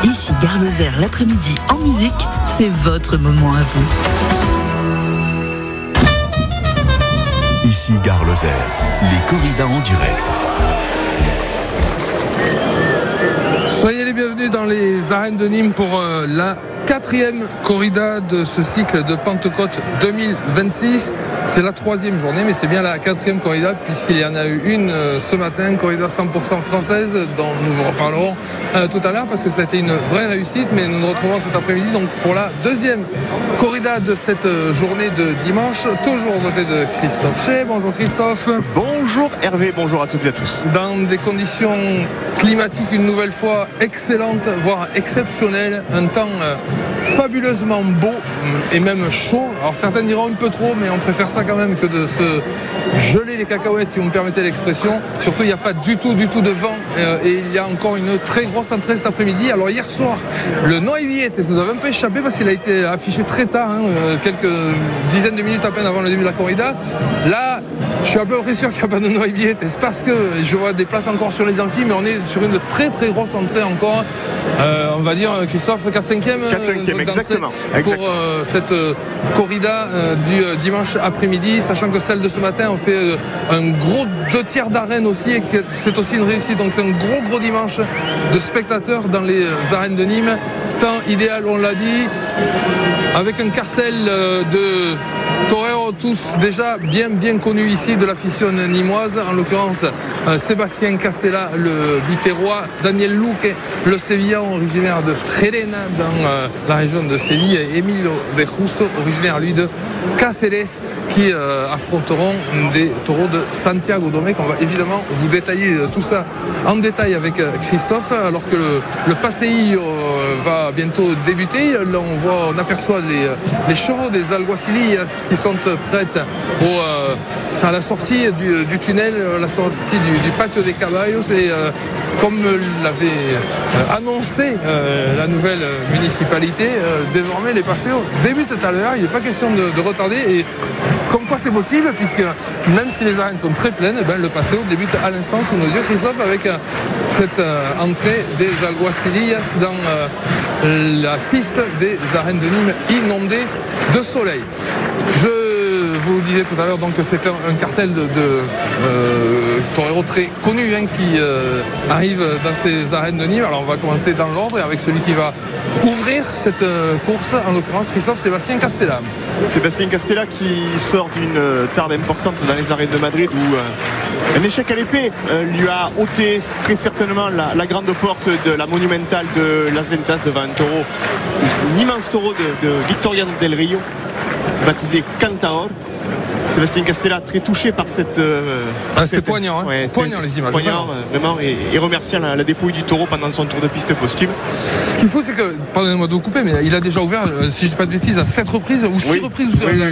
Ici Gare Lozère l'après-midi en musique, c'est votre moment à vous. Ici Gare Lozère, les corridas en direct. Soyez les bienvenus dans les arènes de Nîmes pour la 4e corrida de ce cycle de Pentecôte 2026. C'est la 3e journée, mais c'est bien la 4e corrida puisqu'il y en a eu une ce matin, corrida 100% française, dont nous vous reparlerons tout à l'heure parce que ça a été une vraie réussite. Mais nous nous retrouvons cet après-midi donc pour la 2e corrida de cette journée de dimanche, toujours aux côtés de Christophe Chez. Bonjour Christophe. Bonjour Hervé, bonjour à toutes et à tous. Dans des conditions climatiques une nouvelle fois excellentes, voire exceptionnelles, un temps fabuleusement beau et même chaud. Alors certains diront un peu trop, mais on préfère ça quand même que de se geler les cacahuètes, si vous me permettez l'expression. Surtout, il n'y a pas du tout de vent et il y a encore une très grosse entrée cet après-midi. Alors hier soir, le Noailles nous avait un peu échappé parce qu'il a été affiché très tard, quelques dizaines de minutes à peine avant le début de la corrida. Là, je suis à peu près sûr qu'il n'y a pas de Noailles, c'est parce que je vois des places encore sur les amphis, mais on est sur une très très grosse entrée encore. On va dire, Christophe, 4-5e 4-5e, exactement. Pour cette corrida du dimanche après-midi, sachant que celle de ce matin, on fait un gros 2/3 d'arène aussi, et que c'est aussi une réussite. Donc c'est un gros dimanche de spectateurs dans les arènes de Nîmes. Temps idéal, on l'a dit, avec un cartel de toreros tous déjà bien connus ici de l'afición nîmoise, en l'occurrence Sébastien Castella, le biterrois, Daniel Luque, le sévillan originaire de Trerena dans la région de Séville, et Emilio de Justo, originaire lui de Cáceres, qui affronteront des taureaux de Santiago Domecq. On va évidemment vous détailler tout ça en détail avec Christophe, alors que le Passeillo va bientôt débuter. Là, on aperçoit les chevaux des Alguacilillas qui sont prêtes à la sortie du tunnel, la sortie du patio des caballos, et comme l'avait annoncé la nouvelle municipalité, désormais les passeos débutent à l'heure. Il n'est pas question de retarder, et comme quoi c'est possible, puisque même si les arènes sont très pleines, le passeo débute à l'instant sous nos yeux, Christophe, avec cette entrée des Alguacilillas dans la piste des arènes de Nîmes inondée de soleil. Je vous disais tout à l'heure donc que c'était un cartel de toreros très connus qui arrive dans ces arènes de Nîmes. Alors on va commencer dans l'ordre et avec celui qui va ouvrir cette course, en l'occurrence Christophe, Sébastien Castella. Sébastien Castella qui sort d'une tarde importante dans les arènes de Madrid, où un échec à l'épée lui a ôté très certainement la grande porte de la monumentale de Las Ventas devant un taureau, un immense taureau de Victoriano del Rio, baptisé Cantaor. Sébastien Castella très touché par cette... c'était poignant, poignant les images. Poignant, vraiment, et remerciant la dépouille du taureau pendant son tour de piste posthume. Ce qu'il faut, c'est que, pardonnez-moi de vous couper, mais il a déjà ouvert, si je dis pas de bêtises, à 7 reprises ou 6 reprises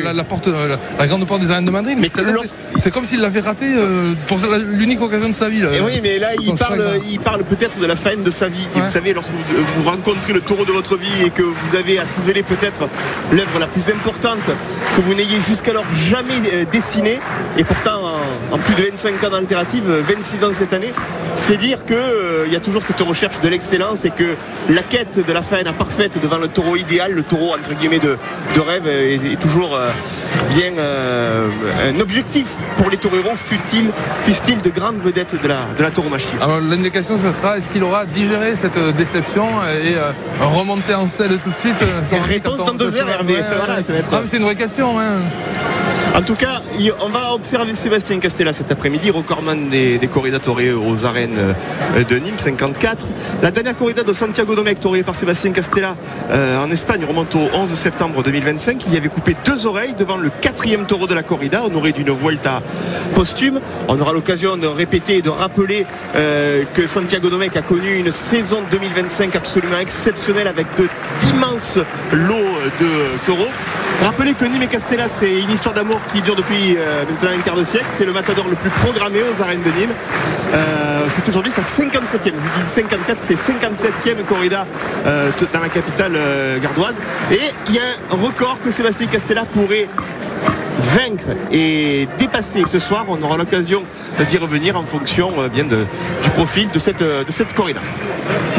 la grande porte des arènes de Madrid. Mais c'est comme s'il l'avait raté pour l'unique occasion de sa vie. Et oui, mais là, il parle peut-être de la fin de sa vie. Et vous savez, lorsque vous rencontrez le taureau de votre vie et que vous avez à ciseler peut-être l'œuvre la plus importante que vous n'ayez jusqu'alors jamais dessiné, et pourtant en plus de 25 ans d'alternative, 26 ans cette année, c'est dire qu'il y a toujours cette recherche de l'excellence, et que la quête de la faena parfaite devant le taureau idéal, le taureau entre guillemets de rêve, est toujours bien un objectif pour les toreros, fût-il de grandes vedettes de la tauromachie. Alors l'indication, ce sera, est-ce qu'il aura digéré cette déception et remonté en selle tout de suite? Réponse dans 2 heures, Hervé. Voilà, ça va être... Non, mais c'est une vraie question. En tout cas, on va observer Sébastien Castella cet après-midi, recordman des corridas toréées aux arènes de Nîmes, 54. La dernière corrida de Santiago Domecq toréée par Sébastien Castella en Espagne remonte au 11 septembre 2025. Il y avait coupé 2 oreilles devant le 4e taureau de la corrida, honoré d'une Vuelta posthume. On aura l'occasion de répéter et de rappeler que Santiago Domecq a connu une saison 2025 absolument exceptionnelle, avec d'immenses lots de taureaux. Rappelez que Nîmes et Castella, c'est une histoire d'amour qui dure depuis maintenant un quart de siècle. C'est le matador le plus programmé aux arènes de Nîmes. C'est aujourd'hui sa 57e. Je vous dis 54, c'est 57e corrida dans la capitale gardoise. Et il y a un record que Sébastien Castella pourrait vaincre et dépasser ce soir. On aura l'occasion d'y revenir en fonction bien du profil de cette corrida.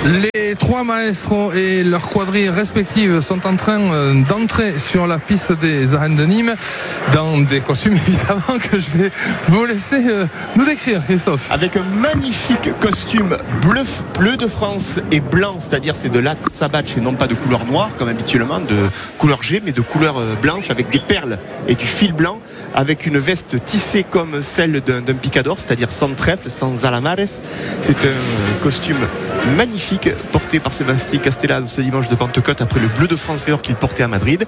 Les trois maestros et leurs quadrilles respectives sont en train d'entrer sur la piste des arènes de Nîmes dans des costumes évidemment que je vais vous laisser nous décrire, Christophe. Avec un magnifique costume bleu de France et blanc, c'est-à-dire c'est de latte sabbatch et non pas de couleur noire comme habituellement, de couleur G mais de couleur blanche avec des perles et du fil blanc, avec une veste tissée comme celle d'un picador, c'est-à-dire sans trèfle, sans alamares. C'est un costume magnifique porté par Sébastien Castella ce dimanche de Pentecôte après le bleu de France et or qu'il portait à Madrid.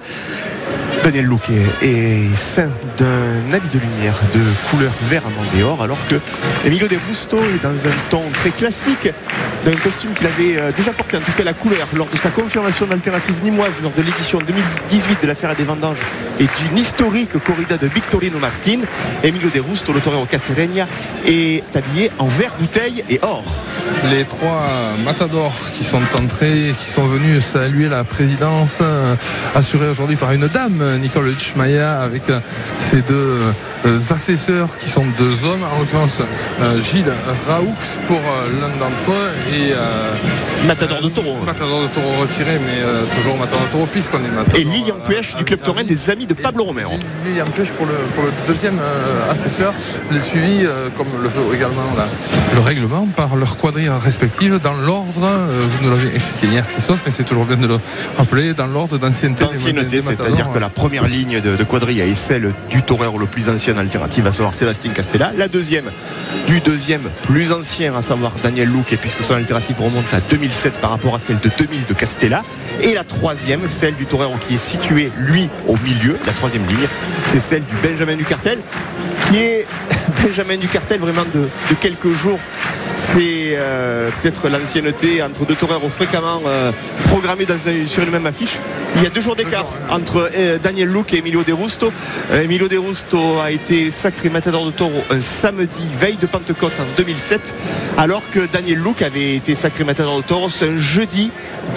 Daniel Luque est ceint d'un habit de lumière de couleur vert amande et or, alors que Emilio De Rusto est dans un ton très classique d'un costume qu'il avait déjà porté, en tout cas la couleur, lors de sa confirmation d'alternative nimoise lors de l'édition 2018 de la Fiera des Vendanges et d'une historique corrida de Victorino Martin. Emilio De Rusto, le torero Casereña, est habillé en vert bouteille et or. Les trois matadors qui sont entrés, qui sont venus saluer la présidence assurée aujourd'hui par une dame, Nicole Schmaya, avec ses deux assesseurs qui sont deux hommes, en l'occurrence Gilles Raoux pour l'un d'entre eux et matador de taureau. Matador de taureau retiré, mais toujours matador de taureau puisqu'on est matador. Et Lilian Puech du club taurin des amis de Pablo Romero. Lilian Puech pour le deuxième assesseur, suivi comme le veut également le règlement par leur quadrille respective dans l'ordre, vous nous l'avez expliqué hier Christophe, mais c'est toujours bien de le rappeler, dans l'ordre d'ancienneté, c'est-à-dire que la première ligne de quadrilla est celle du torero le plus ancien alternative, à savoir Sébastien Castella. La deuxième du deuxième plus ancien, à savoir Daniel Luque, puisque son alternative remonte à 2007 par rapport à celle de 2000 de Castella. Et la troisième, celle du torero qui est situé lui au milieu, la troisième ligne, c'est celle du Benjamin du Cartel, qui est Benjamin du Cartel vraiment de quelques jours. C'est peut-être l'ancienneté entre deux toreros fréquemment programmés sur une même affiche. Il y a 2 jours d'écart entre Daniel Luque et Emilio De Rusto. Emilio De Rusto a été sacré matador de taureau un samedi veille de Pentecôte en 2007, alors que Daniel Luque avait été sacré matador de taureau un jeudi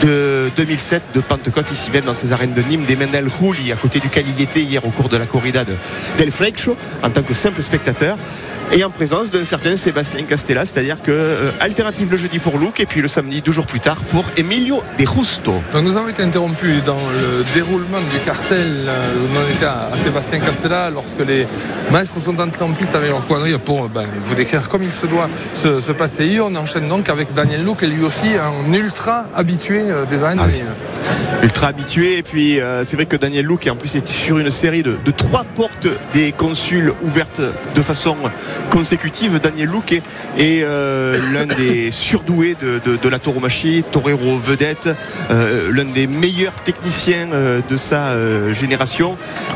de 2007 de Pentecôte, ici même dans ces arènes de Nîmes, des Mendel Juli, à côté duquel il était hier au cours de la corrida del Freixo en tant que simple spectateur, et en présence d'un certain Sébastien Castella, c'est-à-dire que alternative le jeudi pour Luque et puis le samedi 2 jours plus tard pour Emilio De Rusto. Donc nous avons été interrompus dans le déroulement du cartel où on était à Sébastien Castella lorsque les maîtres sont entrés en piste avec leur quadrille pour vous décrire comme il se doit se passer. Et on enchaîne donc avec Daniel Luque, lui aussi un ultra habitué des arènes de Nîmes. Ultra habitué, et puis c'est vrai que Daniel Luque en plus est sur une série de 3 portes des consuls ouvertes de façon consécutive. Daniel Luque est l'un des surdoués de la tauromachie, torero vedette, l'un des meilleurs techniciens de sa génération,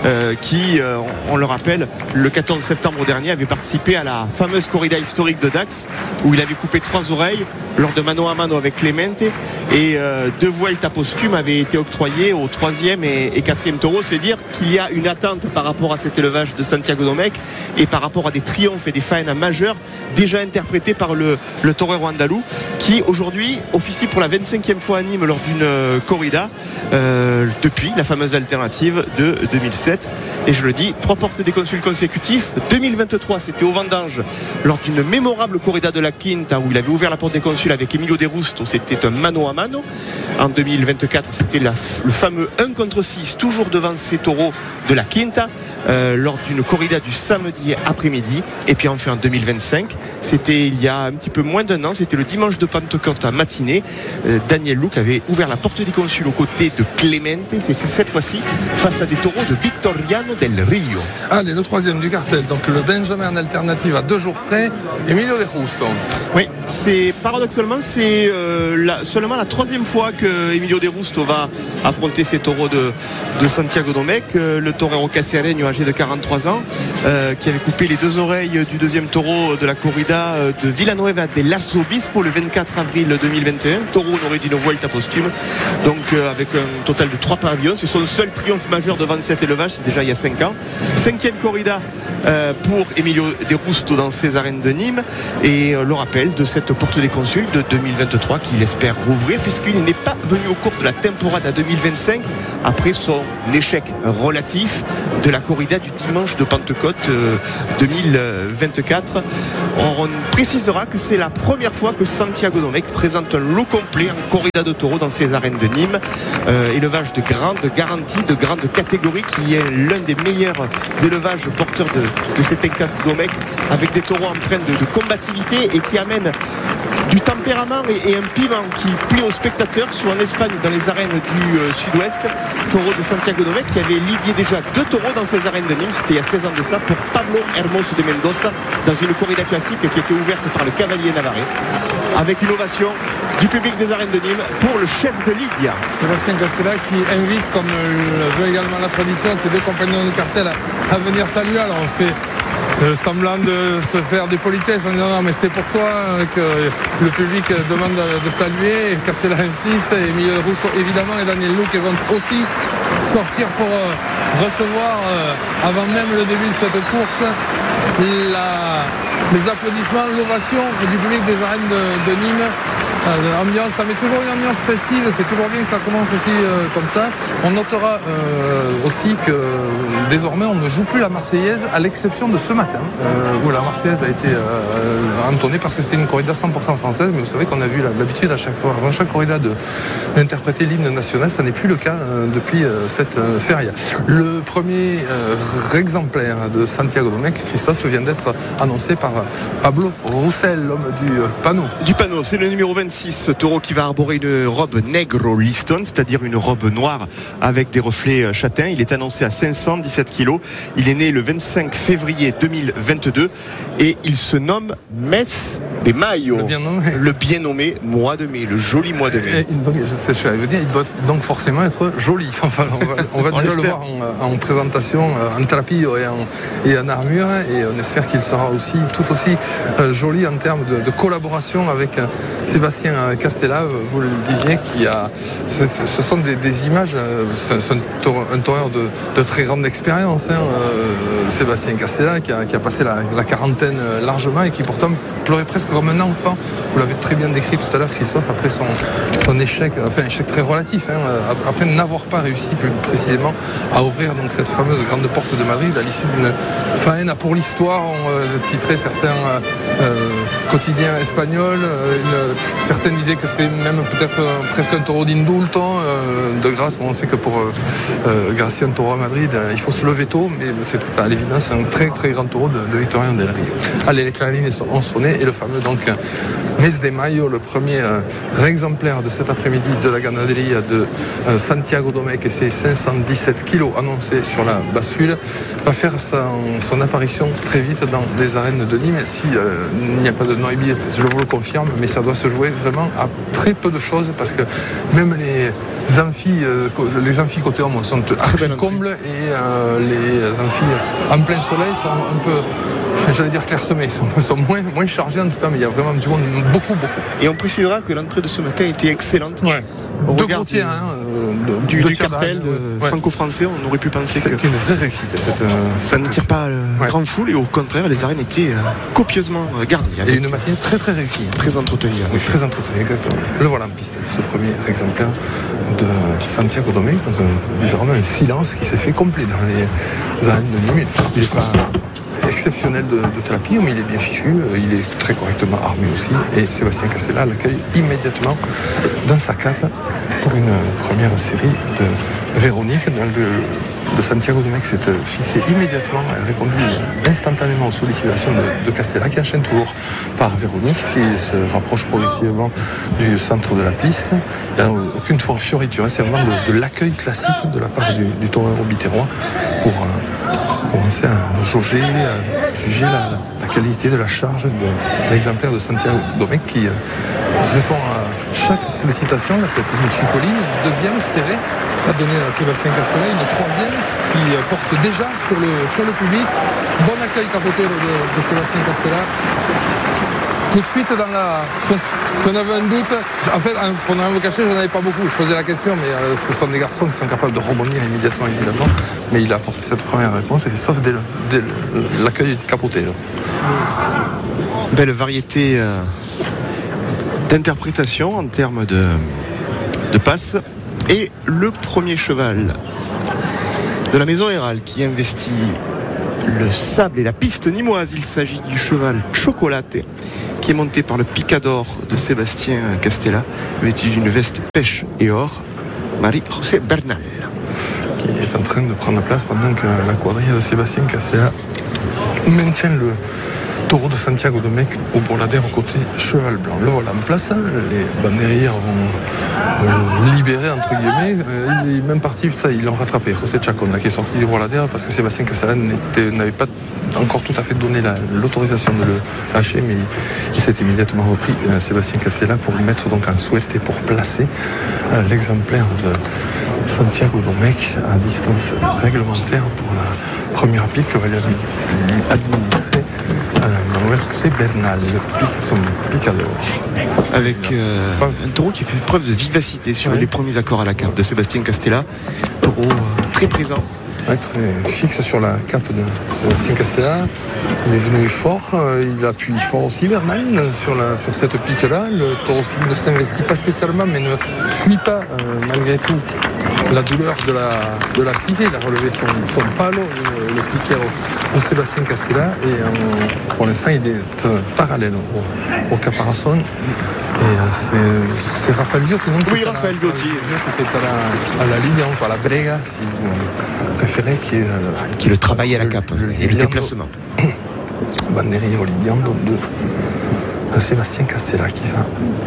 qui, on le rappelle, le 14 septembre dernier avait participé à la fameuse corrida historique de Dax où il avait coupé 3 oreilles lors de mano a mano avec Clemente, et 2 vueltas posthumes avaient été octroyées au 3e et 4e taureau. C'est dire qu'il y a une attente par rapport à cet élevage de Santiago Domecq et par rapport à des triomphes et des faenas majeures déjà interprétés par le torero andalou, qui aujourd'hui officie pour la 25e fois à Nîmes lors d'une corrida depuis la fameuse alternative de 2007. Et je le dis, 3 portes des consuls consécutifs. 2023, c'était au Vendange lors d'une mémorable corrida de la Quinta où il avait ouvert la porte des consuls avec Emilio De Rusto. C'était un mano a mano. En 2024, c'était le fameux 1 contre 6, toujours devant ces taureaux de la Quinta, lors d'une corrida du samedi après-midi. Et puis enfin en 2025, c'était il y a un petit peu moins d'1 an, c'était le dimanche de Pentecôte à matinée. Daniel Luque avait ouvert la porte des consuls aux côtés de Clemente. C'est cette fois-ci face à des taureaux de Victoriano del Rio. Allez, le 3e du cartel, donc le Benjamin en alternative à 2 jours près, Emilio De Rusto. Oui, paradoxalement, c'est seulement la 3e fois que Emilio De Rusto va affronter ces taureaux de Santiago Domecq, le torero Casereño âgé de 43 ans, qui avait coupé les 2 oreilles du 2e taureau de la corrida de Villanueva de Las Obispo le 24 avril 2021. Taureau honoré d'une vuelta posthume, donc avec un total de 3 pavillons. C'est son seul triomphe majeur devant cet élevage, c'est déjà il y a 5 ans. 5e corrida pour Emilio De Rusto dans ces arènes de Nîmes, et le rappel de cette porte des consuls de 2023 qu'il espère rouvrir, puisqu'il n'est pas venu au cours de la temporada 2025 après son échec relatif de la corrida du dimanche de Pentecôte 2024. On précisera que c'est la première fois que Santiago Domecq présente un lot complet en corrida de taureaux dans ses arènes de Nîmes. Élevage de grande garantie, de grande catégorie, qui est l'un des meilleurs élevages porteurs de cet Encaste Domecq, avec des taureaux empreints de combativité et qui amènent du tempérament et un piment qui plaît aux spectateurs, soit en Espagne dans les arènes du sud-ouest. Taureau de Santiago Domecq qui avait lidié déjà 2 taureaux dans ses arènes de Nîmes, c'était il y a 16 ans de ça, pour Pablo Hermoso de Mendoza, dans une corrida classique qui était ouverte par le cavalier Navarrais, avec une ovation du public des arènes de Nîmes pour le chef de Lydia. Sébastien Castella qui invite, comme le veut également la tradition, ses 2 compagnons de cartel à venir saluer. Alors on fait semblant de se faire des politesses en disant non mais c'est pour toi que le public demande de saluer, et Castella insiste, et Emilio Russo évidemment et Daniel Lou qui vont aussi sortir pour recevoir avant même le début de cette course les applaudissements, l'ovation du public des arènes de Nîmes. Ambiance, ça met toujours une ambiance festive, c'est toujours bien que ça commence aussi comme ça. On notera aussi que désormais on ne joue plus la Marseillaise, à l'exception de ce matin où la Marseillaise a été entonnée parce que c'était une corrida 100% française, mais vous savez qu'on a vu l'habitude à chaque fois, avant chaque corrida, d'interpréter l'hymne national. Ça n'est plus le cas depuis cette feria. Le premier exemplaire de Santiago Domecq, Christophe, vient d'être annoncé par Pablo Roussel, l'homme du panneau. Du panneau, c'est le numéro 26, ce taureau qui va arborer une robe negro liston, c'est-à-dire une robe noire avec des reflets châtains. Il est annoncé à 517 kilos. Il est né le 25 février 2022 et il se nomme Mes de Mayo. Le bien nommé mois de mai, le joli mois de mai. Donc, il doit donc forcément être joli. Enfin, on va déjà le voir en présentation, en trapillo et en armure, et on espère qu'il sera aussi tout aussi joli en termes de collaboration avec Sébastien Castella. Vous le disiez, ce sont des images, c'est un taureur de très grande expérience, Sébastien Castella, qui a passé la quarantaine largement et qui pourtant pleurait presque comme un enfant. Vous l'avez très bien décrit tout à l'heure, Christophe, après son échec, enfin un échec très relatif, après n'avoir pas réussi plus précisément à ouvrir donc cette fameuse grande porte de Madrid à l'issue d'une faena pour l'histoire. On titrait certains quotidiens espagnols, certains disaient que c'était même peut-être presque un taureau d'indulto, de grâce. On sait que pour gracier un taureau à Madrid, il faut se lever tôt, mais c'était à l'évidence un très très grand taureau de Victorien del Rio. Allez, les clarines ont sonné et le fameux donc Mes de Mayo, le premier exemplaire de cet après-midi de la ganaderia de Santiago Domecq et ses 517 kilos annoncés sur la bascule, va faire son apparition très vite dans les arènes de Nîmes. Il n'y a pas de Neubiet, je vous le confirme, mais ça doit se jouer vraiment à très peu de choses, parce que même les amphis côté homme sont archi combles, et les amphis en plein soleil sont un peu, j'allais dire clairsemés, sont moins chargés en tout cas, mais il y a vraiment du monde, beaucoup. Et on précisera que l'entrée de ce matin était excellente. Ouais. Deux gros tiers, du cartel franco-français, on aurait pu penser que c'est une vraie réussite. Ça ne tire pas grande foule, et au contraire, les arènes étaient copieusement garnies. Et une matinée très très réussie. Très entretenue. Oui, très entretenue, exactement. Le voilà en piste, ce premier exemplaire de Santiago Domecq, dans vraiment un silence qui s'est fait complet dans les arènes de Nîmes. Il n'est pas exceptionnel de trapillo, mais il est bien fichu, il est très correctement armé aussi, et Sébastien Castella l'accueille immédiatement dans sa cape pour une première série de Véronique. De Santiago Domecq s'est fixé immédiatement, a répondu instantanément aux sollicitations de Castella, qui enchaîne toujours par Véronique, qui se rapproche progressivement du centre de la piste. Il n'y a aucune fioriture, c'est vraiment de l'accueil classique de la part du taureur biterrois pour commencer à jauger, à juger la qualité de la charge de l'exemplaire de Santiago Domecq, qui répond à chaque sollicitation. Là, c'est une chicoline, une deuxième serrée a donné à Sébastien Castella, une troisième qui porte déjà sur le public. Bon accueil capoté de Sébastien Castella. Tout de suite si on avait un doute, en fait, pendant un cachet, je n'en avais pas beaucoup. Je posais la question, mais ce sont des garçons qui sont capables de rebondir immédiatement, évidemment. Mais il a apporté cette première réponse, et sauf dès l'accueil capoté. Belle variété d'interprétation en termes de passes. Et le premier cheval de la maison Hérald qui investit le sable et la piste nimoise. Il s'agit du cheval Chocolate qui est monté par le picador de Sébastien Castella, vêtu d'une veste pêche et or, Marie-José Bernal. Qui est en train de prendre place pendant que la quadrille de Sébastien Castella maintient le taureau de Santiago Domecq au Bourladère au côté cheval blanc. Le voilà en place, les banderillères vont libérer entre guillemets. Il est même parti, ça ils l'ont rattrapé. José Chacon qui est sorti du Bourladère parce que Sébastien Castella n'avait pas encore tout à fait donné l'autorisation de le lâcher, mais il s'est immédiatement repris Sébastien Castella pour mettre donc en suerte et pour placer l'exemplaire de Santiago Domecq à distance réglementaire pour la première pique que va lui administrer Manuel José Bernal, son picador. Avec un taureau qui fait preuve de vivacité sur les premiers accords à la cape de Sébastien Castella. Taureau très présent. Ouais, très fixe sur la cape de Sébastien Castella. Il est venu fort, il appuie fort aussi Bernal sur cette pique-là. Le taureau ne s'investit pas spécialement, mais ne fuit pas malgré tout la douleur de la pique. Il a relevé son palo, le piquet de Sébastien Castella, et pour l'instant il est parallèle au caparazon. Et c'est Raphaël Viotti, non? Oui, Raphaël Viotti. Qui est à la ligne, à la brega, si vous préférez, qui le travail à la cape et le déplacement. Banderille Oliviando de Sébastien Castella qui va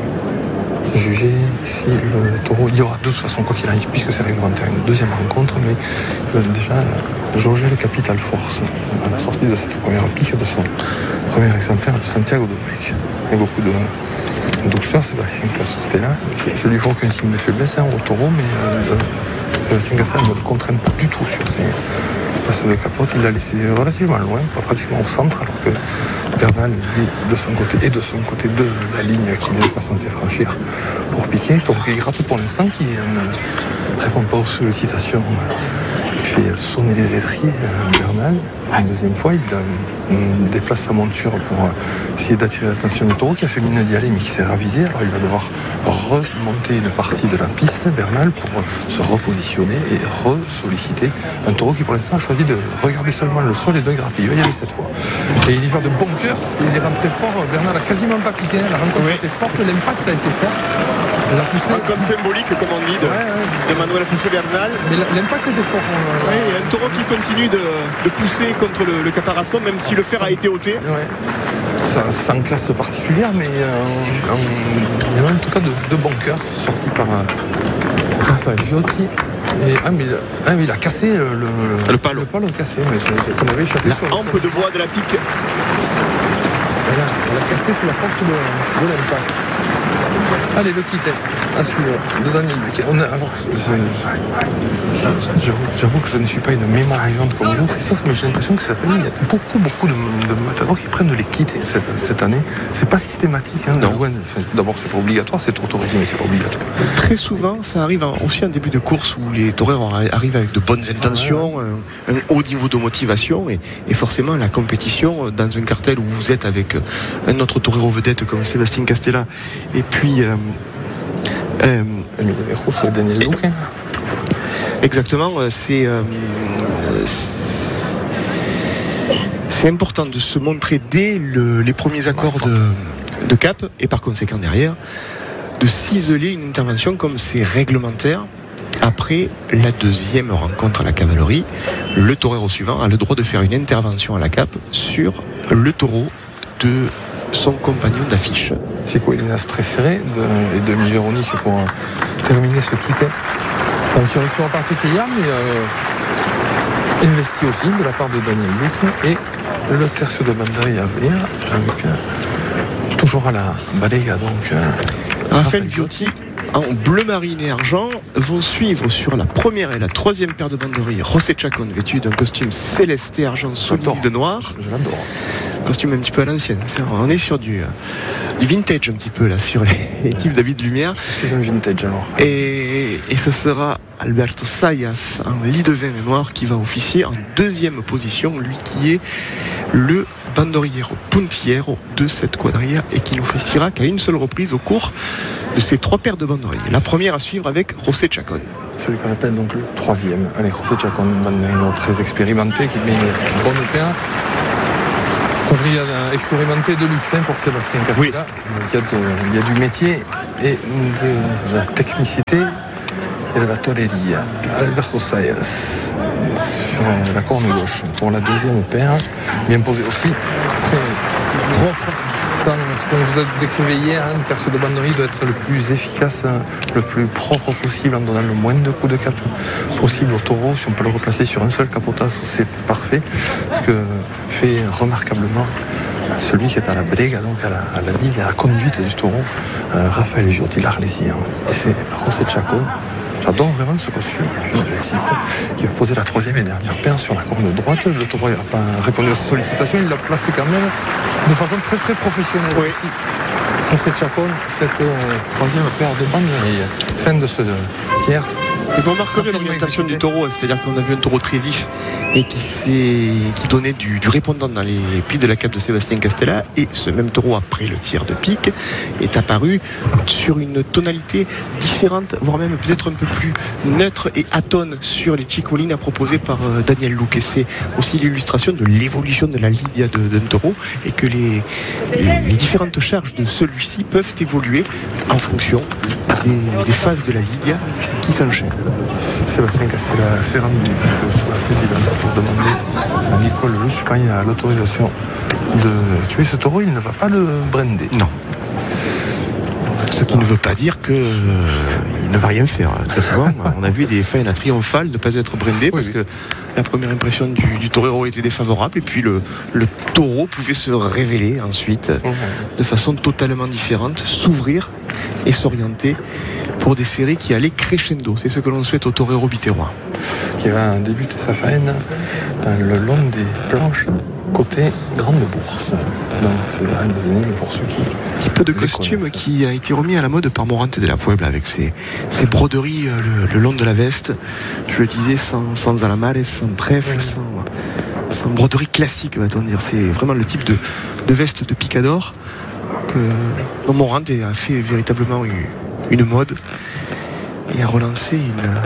juger si le taureau. Il y aura de toute façon, quoi qu'il arrive, puisque c'est réglementaire, une deuxième rencontre, mais il va déjà jauger le capital force à la sortie de cette première pique de son premier exemplaire de Santiago Domecq. Il y a beaucoup de douceur, Sébastien Castella. Je lui vois qu'un signe de faiblesse au taureau, mais Sébastien Castella ne le contraint pas du tout sur ses passes de capote. Il l'a laissé relativement loin, pas pratiquement au centre, alors que Bernal, lui, de son côté et de son côté de la ligne qu'il n'est pas censé franchir pour piquer. Donc il gratte pour l'instant, qui ne répond pas aux sollicitations. Il fait sonner les étriers, Bernal. Une deuxième fois, il déplace sa monture pour essayer d'attirer l'attention du taureau qui a fait mine d'y aller mais qui s'est ravisé. Alors il va devoir remonter une partie de la piste, Bernal, pour se repositionner et re-solliciter un taureau qui pour l'instant a choisi de regarder seulement le sol et de gratter. Il va y aller cette fois. Et il y va de bon cœur, il est rentré fort. Bernal a quasiment pas piqué, la rencontre était forte, l'impact a été fort. La poussée... Comme symbolique, comme on dit, de Manuel José Bernal. Mais l'impact était fort. Oui, un taureau qui continue de pousser contre le caparazon, même si le fer a été ôté. Ouais. Sans classe particulière, mais en tout cas de bon cœur, sorti par Raphaël Viotti. Mais il a cassé le palo. Le palo cassé, mais ça m'avait échappé sur la hampe de bois de la pique. Elle a cassé sous la force de l'impact. Allez, le titre à suivre de Daniel Buch. Alors, j'avoue que je ne suis pas une mémoire vivante comme vous, Christophe, mais j'ai l'impression que cette année, il y a beaucoup de matadors qui prennent de l'équité cette année. C'est pas systématique. Hein, d'abord, c'est pas obligatoire, c'est autorisé, mais c'est pas obligatoire. Très souvent, ça arrive aussi en début de course où les taureaux arrivent avec de bonnes intentions, un haut niveau de motivation, et forcément, la compétition, dans un cartel où vous êtes avec un autre torero vedette comme Sébastien Castella, et puis c'est Daniel Buch. Exactement, c'est important de se montrer dès les premiers accords de cap, et par conséquent derrière de ciseler une intervention comme c'est réglementaire. Après la deuxième rencontre à la cavalerie, le torero suivant a le droit de faire une intervention à la cape sur le taureau de son compagnon d'affiche. Chico Elinas très serré et demi Véronique pour terminer ce quitté. C'est une fioriture particulière, mais investi aussi de la part de Daniel Buch, et le tercio de banderille à venir avec toujours à la balega donc Raphaël Viotti en bleu marine et argent vont suivre sur la première et la troisième paire de banderilles José Chacon, vêtu d'un costume céleste et argent solide de noir. Je l'adore. Costume un petit peu à l'ancienne. On est sur du vintage un petit peu là, sur les types d'habits de lumière. C'est un vintage alors. Et ce sera Alberto Sayas en lit de vin et noir qui va officier en deuxième position, lui qui est le bandorillero puntillero de cette quadrilla et qui n'officiera qu'à une seule reprise au cours de ces trois paires de banderilles. La première à suivre avec José Chacon. celui qu'on appelle donc le troisième. Allez, José Chacón, un autre très expérimenté qui met une bonne paire. Quadrilla expérimenté de luxe pour Sébastien Castella. Oui. Il y a du métier et de la technicité et de la toreria. Alberto Sayas sur la corne gauche pour la deuxième paire, bien posée aussi, très propre, sans ce qu'on vous a décrivé hier. Une perce de banderie doit être le plus efficace, le plus propre possible, en donnant le moins de coups de cap possible au taureau. Si on peut le replacer sur un seul capotasso, c'est parfait, ce que fait remarquablement celui qui est à la brega, donc à la ligne, à la conduite du taureau, Raphaël Giotti l'Arlésien. Et c'est José Chacón. J'adore vraiment ce costume, qui va poser la troisième et dernière paire sur la corne droite. Le taureau n'a pas répondu à sa sollicitation, il l'a placé quand même de façon très très professionnelle aussi. José Chacón, cette troisième paire de bandes et fin de ce tiers. Et vous remarquerez l'orientation du taureau, c'est-à-dire qu'on a vu un taureau très vif et qui donnait du répondant dans les plis de la cape de Sébastien Castella, et ce même taureau, après le tir de pique, est apparu sur une tonalité différente, voire même peut-être un peu plus neutre et atone sur les chicolines proposées par Daniel Luque. Et c'est aussi l'illustration de l'évolution de la lidia d'un taureau, et que les différentes charges de celui-ci peuvent évoluer en fonction des phases de la lidia qui s'enchaînent. Sébastien Castella s'est rendu sous la présidence pour demander à Nicole Luchpagne l'autorisation de tuer ce taureau. Il ne va pas le brander. Non. Ce qui ne veut pas dire qu'il ne va rien faire. Très souvent, on a vu des faines triomphales ne pas être brandées parce que la première impression du torero était défavorable, et puis le taureau pouvait se révéler ensuite de façon totalement différente, s'ouvrir et s'orienter pour des séries qui allaient crescendo. C'est ce que l'on souhaite au torero biterrois. Qui va débuter sa faine le long des planches côté Grande Bourse. Donc c'est l'arène de Nîmes pour ceux qui... Un petit peu de costume qui a été remis à la mode par Morante de la Puebla, avec ses broderies le long de la veste. Je le disais, sans alamales, sans trèfle, sans broderie classique, va-t-on dire. C'est vraiment le type de veste de picador que Morante a fait véritablement une mode et a relancé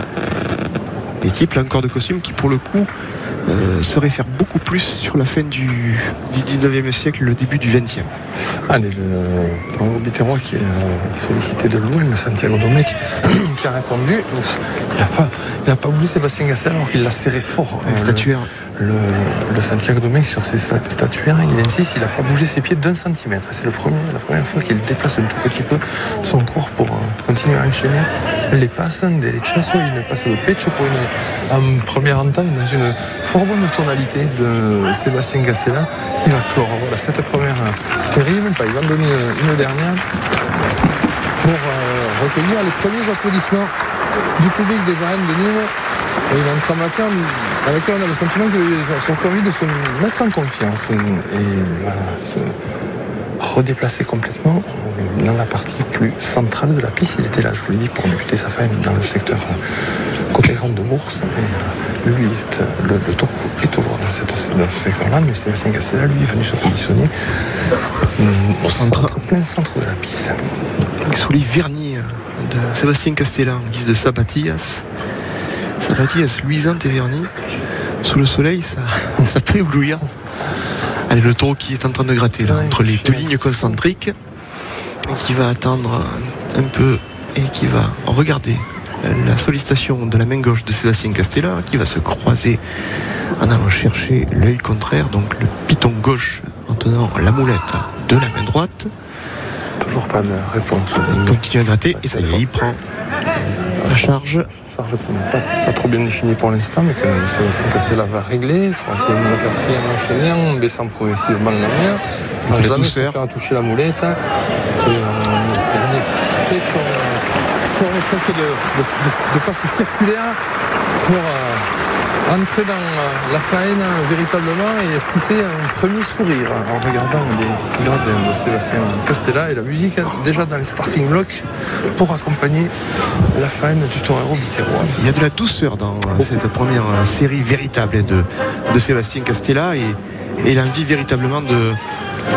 des types là encore de costumes qui, pour le coup, se réfère beaucoup plus sur la fin du 19e siècle, le début du 20e. Allez, le Taureau Biterrois qui est sollicité de loin, le Santiago Domecq, qui a répondu. Il n'a pas bougé Sébastien Castella alors qu'il l'a serré fort. Statuaire. Le Santiago Domecq sur ses statuaires, il insiste, il n'a pas bougé ses pieds d'1 centimètre. C'est la première fois qu'il déplace un tout petit peu son corps pour continuer à enchaîner les passes des Lechazo. Il passe de pecho pour en première entaille dans une fort bonne tonalité de Sébastien Castella qui va clore cette première série. Il va en donner une dernière pour recueillir les premiers applaudissements du public des arènes de Nîmes. Il entre en matière avec lequel on a le sentiment qu'ils sont envie de se mettre en confiance et va se redéplacer complètement dans la partie plus centrale de la piste. Il était là, je vous l'ai dit, pour débuter sa faine dans le secteur côté Grande Bourse. Et lui, le taureau est toujours dans ce secteur-là, mais Sébastien Castella, lui, est venu se positionner au centre, plein centre de la piste. Sous les vernis de Sébastien Castella en guise de sapatillas luisante et vernie. Sous le soleil, ça peut éblouir. Allez, le taureau qui est en train de gratter là, entre les deux lignes concentriques, qui va attendre un peu et qui va regarder la sollicitation de la main gauche de Sébastien Castella, qui va se croiser en allant chercher l'œil contraire, donc le piton gauche en tenant la moulette de la main droite. Toujours pas de réponse. Il continue à gratter et ça y est, il prend la charge. Pas trop bien définie pour l'instant, mais que Sébastien Castella va régler. Troisième, quatrième enchaîné en baissant progressivement la main, sans jamais se faire toucher la moulette. Et dernier pecho, forme presque de passe circulaire pour entrer dans la faine véritablement et esquisser un premier sourire en regardant les gradins de Sébastien Castella et la musique déjà dans les starting blocks pour accompagner la faine du torero biterrois. Il y a de la douceur dans cette première série véritable de Sébastien Castella et l'envie véritablement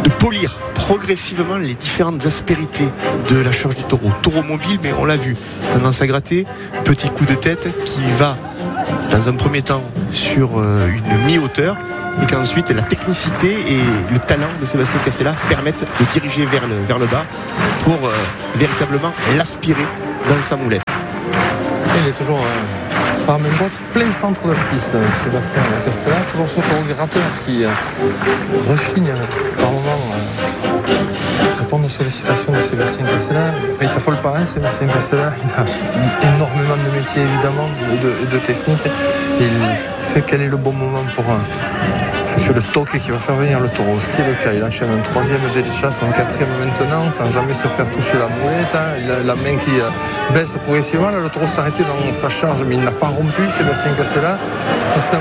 polir progressivement les différentes aspérités de la charge du taureau. Taureau mobile, mais on l'a vu, tendance à gratter, petit coup de tête qui va dans un premier temps sur une mi-hauteur, et qu'ensuite la technicité et le talent de Sébastien Castella permettent de diriger vers le bas pour véritablement l'aspirer dans sa moulette. Il est toujours par même droite, plein centre de la piste, Sébastien Castella, toujours ce taureau gratteur qui rechigne par moment répondre aux sollicitations de Sébastien Castella. Après, il ne s'affole pas, Sébastien Castella, il a énormément de métiers évidemment et de technique, et il sait quel est le bon moment pour le toque qui va faire venir le taureau. Ce qui est le cas, il enchaîne un troisième dès les chasses, un quatrième maintenant, sans jamais se faire toucher la moulette. Il a la main qui baisse progressivement. Là, le taureau s'est arrêté dans sa charge, mais il n'a pas rompu. Sébastien Castella, c'est un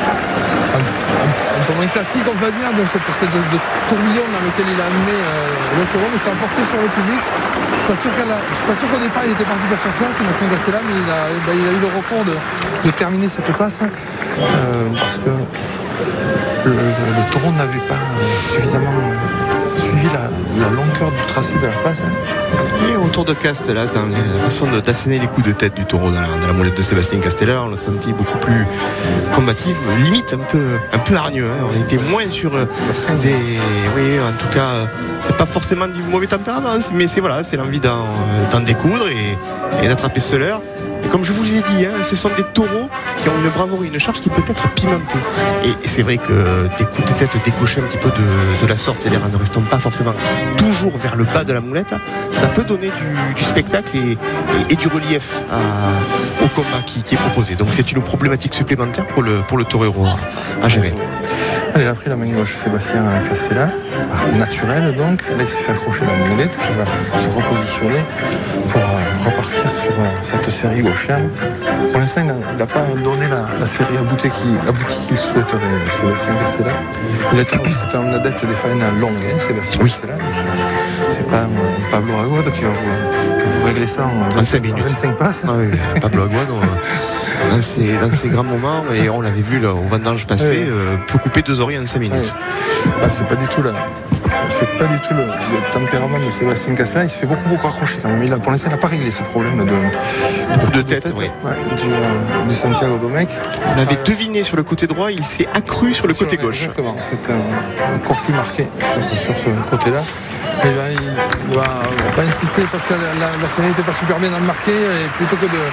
peu moins classique, on va dire, de cette espèce de tourbillon dans lequel il a amené le taureau, mais c'est emporté sur le public. Je suis pas sûr qu'au départ il était parti pour faire ça, Sébastien Castella, mais il a eu le repos de terminer cette passe parce que le taureau n'avait pas suffisamment suivi la longueur du tracé de la passe. Et autour de Cast, là, dans la façon d'asséner les coups de tête du taureau dans la moulette de Sébastien Castella, on l'a senti beaucoup plus combatif, limite un peu hargneux. On était moins sur oui, en tout cas, c'est pas forcément du mauvais tempérament, mais c'est l'envie d'en découdre et d'attraper ce leurre. Et comme je vous ai dit, ce sont des taureaux qui ont une bravoure, une charge qui peut être pimentée. Et c'est vrai que des coups de tête décochés un petit peu de la sorte, c'est-à-dire en ne restant pas forcément toujours vers le bas de la moulette, ça peut donner du spectacle et du relief au combat qui est proposé. Donc c'est une problématique supplémentaire pour le torero à gérer. Allez, il a pris la main gauche, Sébastien Castella, naturel donc. Là, il s'est fait accrocher la moulette, il va se repositionner pour repartir sur cette série gauchère. Pour l'instant, il n'a pas donné la série aboutie qu'il souhaiterait, Sébastien Castella. C'est un adepte des faines longues, Sébastien Castella. C'est pas un Pablo Aguado qui va vous régler ça en 5 minutes. 25 passes. Ah oui, Pablo Aguado, dans ses grands moments, et on l'avait vu là, au vendange passé, peut couper 2 oreilles en 5 minutes. C'est pas du tout le tempérament de Sébastien Castella. Il se fait beaucoup accrocher quand même. Pour l'instant, il n'a pas réglé ce problème de tête oui. Du Santiago Domecq. On avait deviné sur le côté droit, il s'est accru sur le côté gauche. Exactement, c'est encore plus marqué sur ce côté-là. Il va pas insister parce que la série n'était pas super bien marquée, et plutôt que de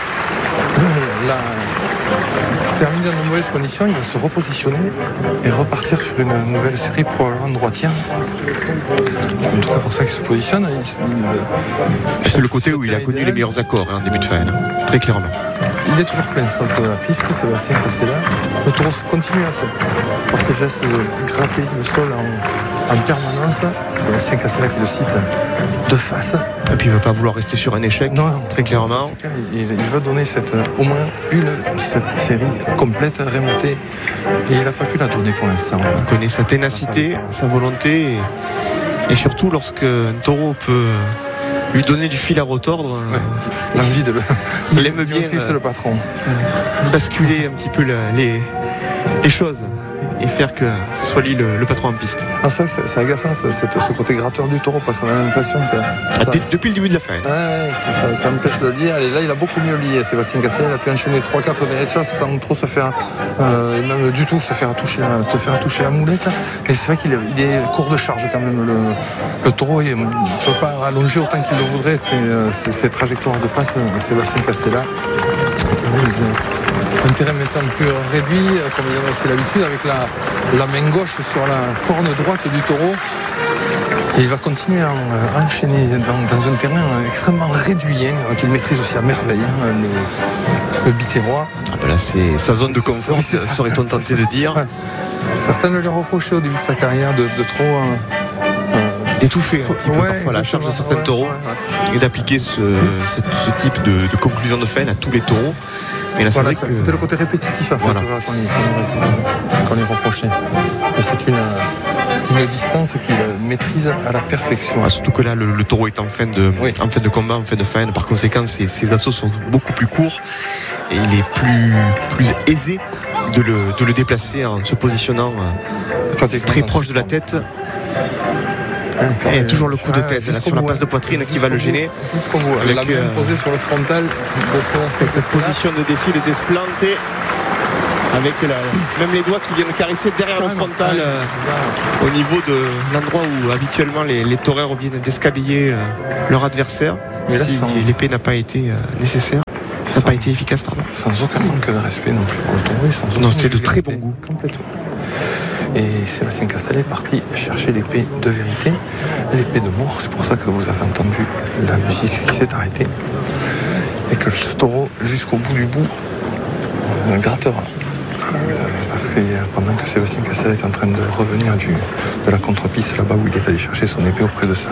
terminer dans de mauvaises conditions, il va se repositionner et repartir sur une nouvelle série probablement droitière. C'est en tout cas pour ça qu'il se positionne. C'est le côté où il a connu les meilleurs accords en début de fin, très clairement. Il est toujours plein centre de la piste, Sébastien Castella. Le taureau continue par ses gestes de gratter le sol en permanence. Sébastien Castella qui le cite de face. Et puis il ne va pas vouloir rester sur un échec, très clairement. Il veut donner au moins cette série complète, remontée. Et il n'a pas pu la donner pour l'instant. Il connaît sa ténacité, sa volonté. Et surtout lorsque un taureau peut lui donner du fil à retordre. L'envie de il aime bien. C'est le patron. Basculer un petit peu les choses et faire que ce soit lui le patron en piste. C'est agaçant ce côté gratteur du taureau, parce qu'on a l'impression que depuis le début de la fin. Ça empêche de lier. Allez, là il a beaucoup mieux lié, Sébastien Castella. Il a pu enchaîner 3-4 derrière chasse sans trop se faire et même du tout se faire toucher la moulette. Mais c'est vrai qu'il est court de charge quand même, le taureau. Il ne peut pas allonger autant qu'il le voudrait ses trajectoires de passe, Sébastien Castella. Un terrain maintenant plus réduit, comme il en a aussi l'habitude, avec la main gauche sur la corne droite du taureau. Et il va continuer à enchaîner dans un terrain extrêmement réduit, qu'il maîtrise aussi à merveille, le Biterrois. Là, c'est sa zone de confort, serait-on tenté de dire. Ouais. Certains le lui ont reproché au début de sa carrière de trop d'étouffer un petit peu parfois la charge de certains taureaux et d'appliquer ce type de conclusion de fin à tous les taureaux. Mais là, c'était le côté répétitif en fait, qu'on lui reprochait. Et c'est une distance qu'il maîtrise à la perfection. Surtout que là, le taureau est en fin de combat, en fin de fin. Par conséquent, ses assauts sont beaucoup plus courts et il est plus aisé de le déplacer en se positionnant très proche de la tête. Il y a toujours le coup de tête là, sur la passe de poitrine qui va le gêner. Jusqu'au bout. Avec, la main posée sur le frontal de cette position de défi de Desplantes, avec même les doigts qui viennent caresser derrière le frontal, au niveau de l'endroit où habituellement les toreurs viennent descabiller leur adversaire. Mais là, si l'épée n'a pas été nécessaire, n'a pas été efficace, pardon. Sans aucun manque de respect non plus pour le taureau. Non, c'était de très bon goût. Complètement. Et Sébastien Castel est parti chercher l'épée de vérité, l'épée de mort. C'est pour ça que vous avez entendu la musique qui s'est arrêtée. Et que le taureau, jusqu'au bout du bout, grattera. Parce que pendant que Sébastien Castel est en train de revenir de la contre-piste, là-bas où il est allé chercher son épée auprès de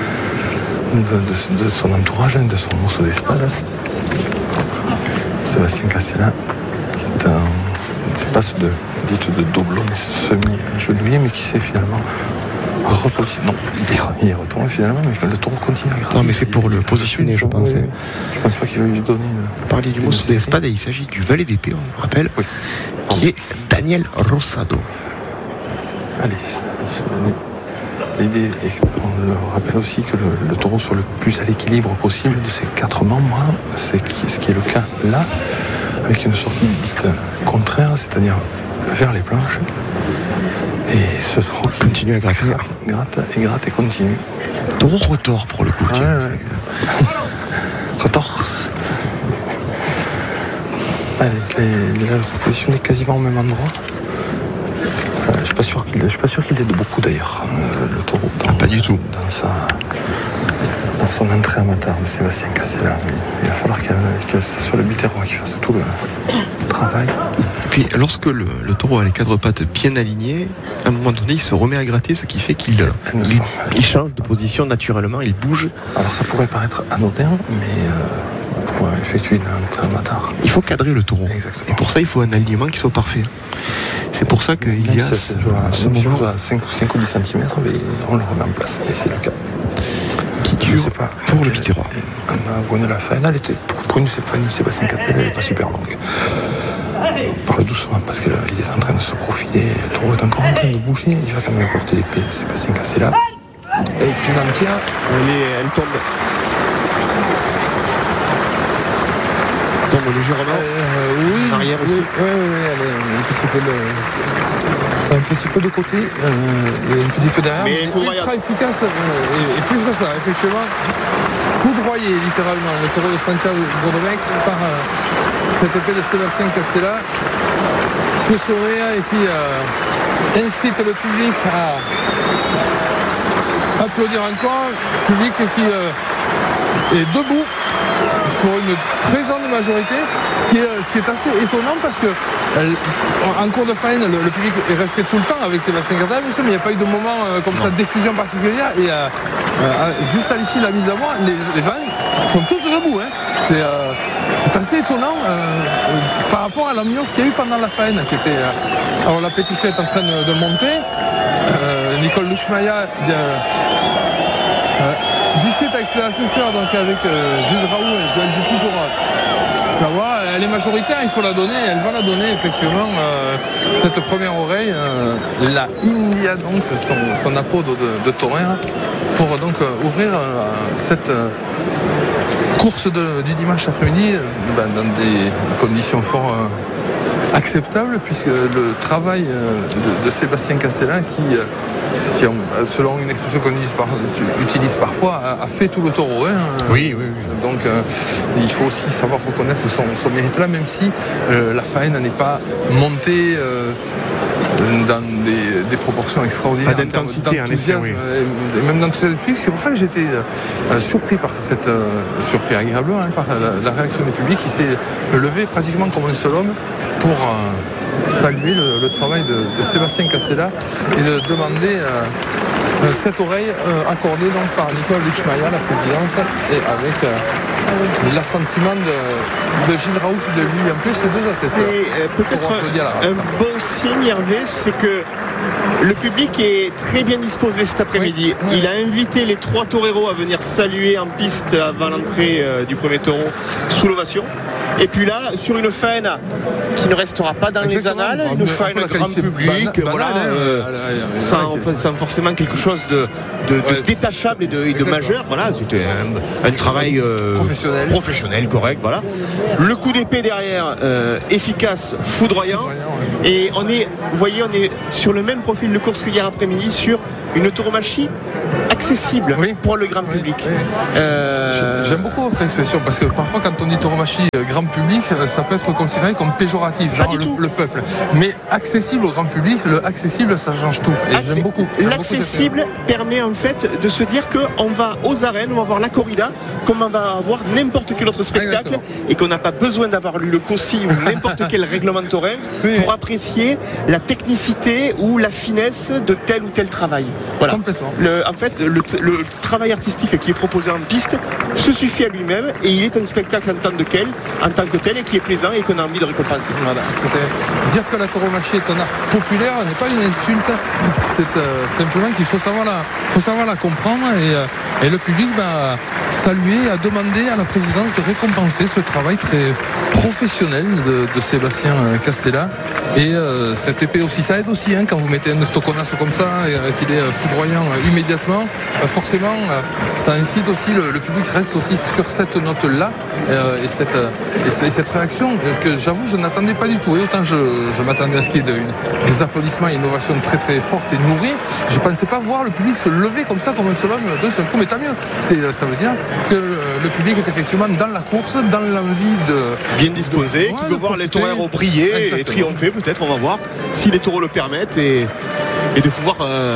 son entourage, de son morceau d'espadas, Sébastien Castella, qui est une espace de doublon semi-genouillé, mais qui s'est finalement repositionné. Non, il est retourné finalement, mais le taureau continue à gravir. Non, mais c'est pour le positionner, je pense. Oui. Je pense pas qu'il va lui donner parler du morceau d'espadas, il s'agit du valet d'épée, on le rappelle, qui est Daniel Rosado. Allez, l'idée, on le rappelle aussi que le taureau soit le plus à l'équilibre possible de ses 4 membres, c'est ce qui est le cas là, avec une sortie dite contraire, c'est-à-dire vers les planches. Et ce taureau qui continue à gratter. Gratte et continue. Taureau retors pour le coup. Retorse. Allez, la reposition est quasiment au même endroit. Je suis pas sûr qu'il aide beaucoup d'ailleurs, le taureau. Pas du tout. Dans son entrée à Matar de Sébastien Casella. Il va falloir que ce soit le butérois qui fasse tout le travail. Et puis lorsque le taureau a les 4 pattes bien alignées, à un moment donné il se remet à gratter, ce qui fait qu'il change de position naturellement, il bouge. Alors ça pourrait paraître anodin, mais pour effectuer une entrée à Matar, il faut cadrer le taureau. Exactement. Et pour ça il faut un alignement qui soit parfait. C'est pour ça qu'il y a ce moment à 5 ou 10 cm, mais on le remet en place, et c'est le cas. Qui dure pour le butérois. La faine, elle était pour une Sébastien Castel, elle n'est pas super longue. On parle doucement parce qu'il est en train de se profiler. Le taureau est encore en train de bouger. Il va quand même porter l'épée de Sébastien Castel. Et c'est une entière. Elle tombe. Tombe légèrement. Oui. Arrière aussi. Oui, elle est un petit peu de côté, et un petit peu derrière. Mais ultra efficace, et plus que ça, effectivement. Foudroyé littéralement le taureau de Santiago Godovec par cette épée de Sébastien Castella, que Soria, et puis incite le public à applaudir encore. Public qui est debout pour une très grande majorité, ce qui est assez étonnant parce que en cours de faine, le public est resté tout le temps avec Sébastien Castella, bien sûr, mais il n'y a pas eu de moment comme ça d'effusion particulière, et juste à l'issue de la mise à mort, les gens sont tous debout, hein. C'est assez étonnant par rapport à l'ambiance qu'il y a eu pendant la faine, qui était alors la pétition est en train de monter. Nicole Luchmaya discute avec ses assesseurs, donc avec Gilles Raoult et Joël Dupuis, pour savoir. Elle est majoritaire, il faut la donner, elle va la donner effectivement, cette première oreille, la India, donc son apode de taurin, pour donc ouvrir cette course du dimanche après-midi dans des conditions fort acceptables, puisque le travail de Sébastien Castella, qui selon une expression qu'on utilise parfois, a fait tout le taureau. Hein. Oui. Donc il faut aussi savoir reconnaître son mérite là, même si la faine n'est pas montée dans des proportions extraordinaires. Pas d'intensité, en effet, oui. Et même d'enthousiasme. C'est pour ça que j'étais surpris par surpris agréablement, par la réaction du public, qui s'est levé pratiquement comme un seul homme pour saluer le travail de Sébastien Castella et de demander cette oreille accordée donc par Nicole Luchmaya, la présidente, et avec l'assentiment de Gilles Raoult et de Louis en plus, ces deux assesseurs. C'est peut-être un bon signe, Hervé, c'est que le public est très bien disposé cet après-midi. Oui. Il a invité les 3 toreros à venir saluer en piste avant l'entrée du premier taureau sous l'ovation. Et puis là, sur une faine qui ne restera pas dans les annales, une faine grand public, sans forcément quelque chose de détachable et de majeur. Voilà, c'était un travail professionnel, correct. Voilà. Le coup d'épée derrière, efficace, foudroyant. Et on est sur le même profil de course qu'hier après-midi, sur une tauromachie accessible pour le grand public. J'aime beaucoup votre expression, parce que parfois quand on dit tauromachie grand public, ça peut être considéré comme péjoratif, genre le peuple. Mais accessible au grand public, le accessible, ça change tout. Et j'aime beaucoup. L'accessible permet en fait de se dire qu'on va aux arènes, on va voir la corrida, comme on va voir n'importe quel autre spectacle. Exactement. Et qu'on n'a pas besoin d'avoir lu le COSI ou n'importe quel règlement taurin pour apprécier la technicité ou la finesse de tel ou tel travail. Voilà. Complètement. En fait, le travail artistique qui est proposé en piste se suffit à lui-même et il est un spectacle en tant que tel et qui est plaisant et qu'on a envie de récompenser. Voilà. Dire que la tauromachie est un art populaire n'est pas une insulte, c'est simplement qu'il faut savoir la comprendre et le public va saluer, a demandé à la présidence de récompenser ce travail très professionnel de Sébastien Castella. Et cette épée aussi, ça aide aussi quand vous mettez un stoconas comme ça et qu'il est foudroyant immédiatement, forcément ça incite aussi le public reste aussi sur cette note là et cette réaction que j'avoue je n'attendais pas du tout. Et autant je m'attendais à ce qu'il y ait des applaudissements et une ovation très très forte et nourrie, je ne pensais pas voir le public se lever comme ça comme un seul homme d'un seul coup, mais tant mieux, ça veut dire que le public est effectivement dans la course, dans l'envie de bien disposé, qui peut voir les taureaux briller et triompher peut-être, on va voir si les taureaux le permettent et de pouvoir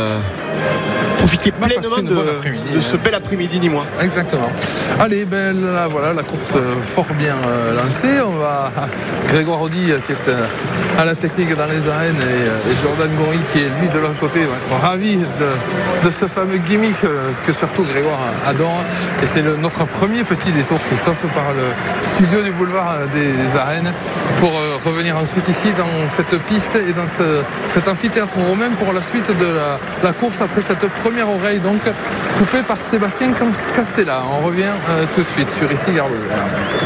profiter pleinement de ce bel après-midi nîmois. Exactement. Allez, là, voilà, la course fort bien lancée. On va Grégoire Audy qui est à la technique dans les arènes et Jordan Goury qui est lui de l'autre côté. On va être ravis de ce fameux gimmick que surtout Grégoire adore. Et c'est notre premier petit détour qui s'offre par le studio du boulevard des arènes pour revenir ensuite ici dans cette piste et dans cet amphithéâtre romain pour la suite de la course après cette première oreille donc coupée par Sébastien Castella. On revient tout de suite sur Ici Gare Lozère.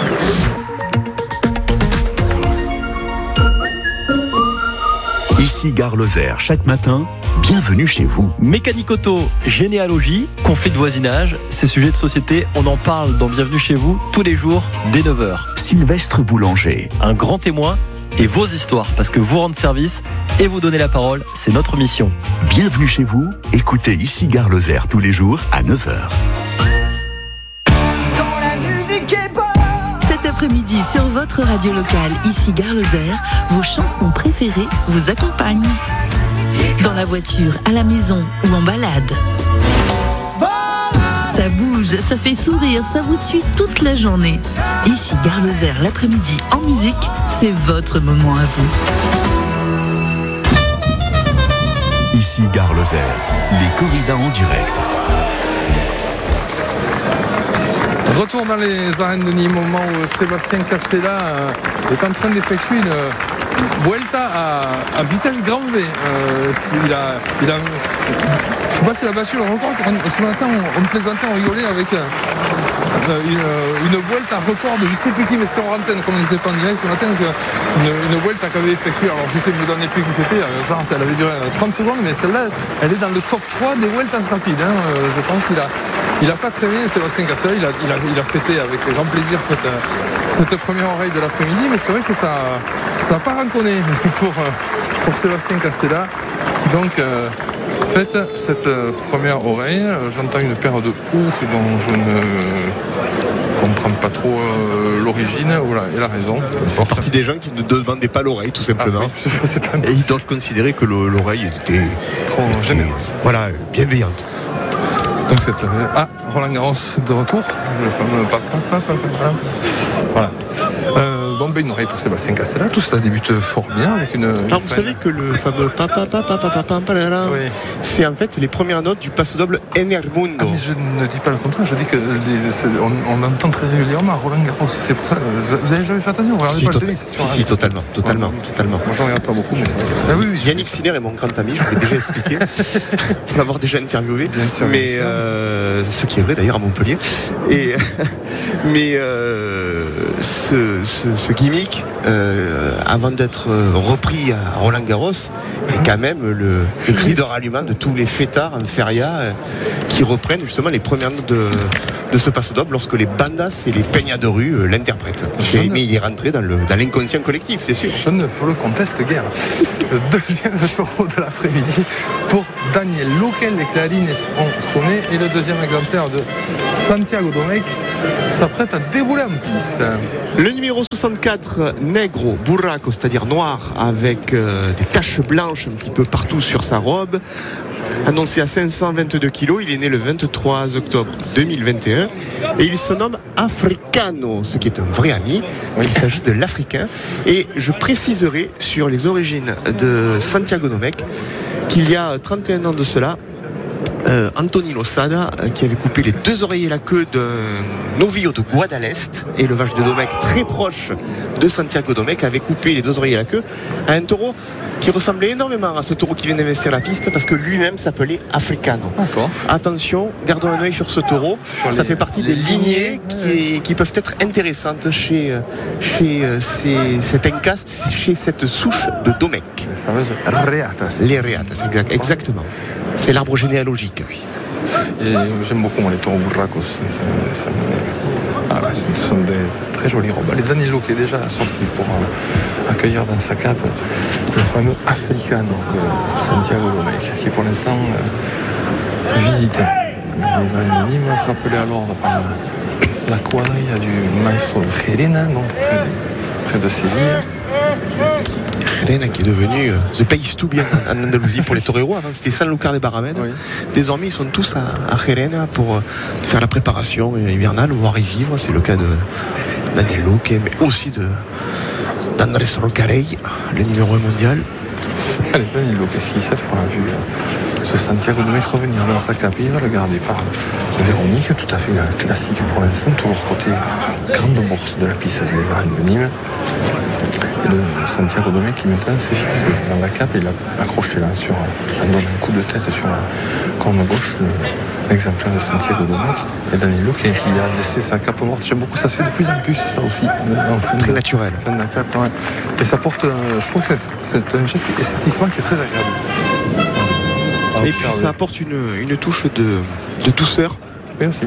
Ici Gare Lozère, chaque matin, bienvenue chez vous. Mécanique auto, généalogie, conflit de voisinage, ces sujets de société, on en parle dans Bienvenue chez vous tous les jours dès 9h. Sylvestre Boulanger. Un grand témoin et vos histoires, parce que vous rendre service et vous donner la parole, c'est notre mission. Bienvenue chez vous, écoutez Ici Gare Lozère tous les jours à 9h. Cet après-midi sur votre radio locale, Ici Gare Lozère, vos chansons préférées vous accompagnent. Dans la voiture, à la maison ou en balade. Ça bouge, ça fait sourire, ça vous suit toute la journée. Ici Gare Lozère l'après-midi en musique, c'est votre moment à vous. Ici Gare Lozère, les corridas en direct. Retour dans les arènes de Nîmes au moment où Sébastien Castella est en train d'effectuer une Vuelta à vitesse grand V. Je ne sais pas s'il a battu le record. Ce matin, on plaisantait, on rigolait avec une Vuelta record de je ne sais plus qui, mais c'était en antenne, comme on n'était pas en direct ce matin, une Vuelta qu'avait effectuée. Alors je sais me donner plus qui c'était, genre elle avait duré 30 secondes, mais celle-là, elle est dans le top 3 des Vueltas rapides. Je pense qu'il a pas traîné, Sébastien Castella, il a fêté avec grand plaisir cette première oreille de l'après-midi, mais c'est vrai que ça n'a pas ranconné pour Sébastien Castella, qui donc fête cette première oreille. J'entends une paire de ouf dont je ne comprends pas trop l'origine. Voilà, il a raison. C'est partie des gens qui ne demandaient pas l'oreille, tout simplement. Et ils doivent considérer que l'oreille était trop généreuse. Voilà, bienveillante. Donc c'est Roland Garros de retour, le fameux voilà. Bon, ben une oreille pour Sébastien Castella. Tout cela débute fort bien avec une. Alors vous savez que le fameux Oui. c'est en fait les premières notes du passo doble Enermundo. Ah, mais je ne dis pas le contraire, je dis que on entend très régulièrement à Roland Garros. C'est pour ça. Vous avez jamais fait attention, vous regardez pas le tennis? Si, totalement. Moi, j'en regarde pas beaucoup, mais c'est vrai. Ah, oui, Yannick Sinner est mon grand ami, je vous l'ai déjà expliqué. On l'avoir déjà interviewé. Bien sûr, mais ce qui est vrai d'ailleurs à Montpellier. Et mais ce gimmick, avant d'être repris à Roland Garros, est quand même le cri de ralliement de tous les fêtards en feria qui reprennent justement les premières notes de ce passo doble lorsque les bandas et les peñas de rue l'interprètent. Mais il est rentré dans l'inconscient collectif, c'est sûr. Je ne vous le conteste guère. Le deuxième taureau de l'après-midi pour Daniel Luque. Les clarines seront sonnées et le deuxième exemplaire de Santiago Domecq s'apprête à débouler en piste. Le numéro 64, Negro Burraco, c'est-à-dire noir, avec des taches blanches un petit peu partout sur sa robe, annoncé à 522 kilos. Il est né le 23 octobre 2021 et il se nomme Africano, ce qui est un vrai ami. Il s'agit de l'Africain. Et je préciserai sur les origines de Santiago Domecq qu'il y a 31 ans de cela, Anthony Losada, qui avait coupé les deux oreilles et la queue d'un novillo de Guadalest, élevage de Domecq très proche de Santiago Domecq, avait coupé les deux oreilles et la queue à un taureau qui ressemblait énormément à ce taureau qui vient d'investir la piste parce que lui-même s'appelait Africano. D'accord. Attention, gardons un œil sur ce taureau. Ça fait partie des lignées qui peuvent être intéressantes chez cet encaste, chez cette souche de Domecq. Les fameuses Reatas. Les Reatas, exactement. C'est l'arbre généalogique. Oui. J'aime beaucoup moi, les taureaux burracos. Ce sont des très jolies robes. Allez, Daniel Luque est déjà sorti pour accueillir dans sa cape le fameux Africano de Santiago Domecq, qui pour l'instant visite les anonymes, rappelés à l'ordre par la quadrilla du maestro Gerena, donc près de Séville. Gerena qui est devenu The Pays tout bien en Andalousie pour les toreros. Avant c'était Sanlúcar de Barrameda. Oui. Désormais ils sont tous à Gerena pour faire la préparation hivernale, voire y vivre. C'est le cas de Daniel Luque, mais aussi d'Andrés Rocarey, le numéro 1 mondial. Allez, Daniel Luque qui cette fois a vu ce Santiago Domecq revenir dans sa cape. Il va le garder par Véronique, tout à fait classique pour l'instant, toujours côté grande bourse de la piste des arènes de Nîmes. Et le Santiago Domecq qui maintenant s'est fixé dans la cape et l'a accroché là en donnant un coup de tête sur la corne gauche, l'exemplaire de Santiago Domecq. Et Daniel Luque qui a laissé sa cape morte. J'aime beaucoup, ça se fait de plus en plus ça aussi. Très naturel. Fin de la cape, ouais. Et ça porte, je trouve que c'est un geste esthétiquement qui est très agréable. Et puis ça apporte une touche de douceur. Oui aussi.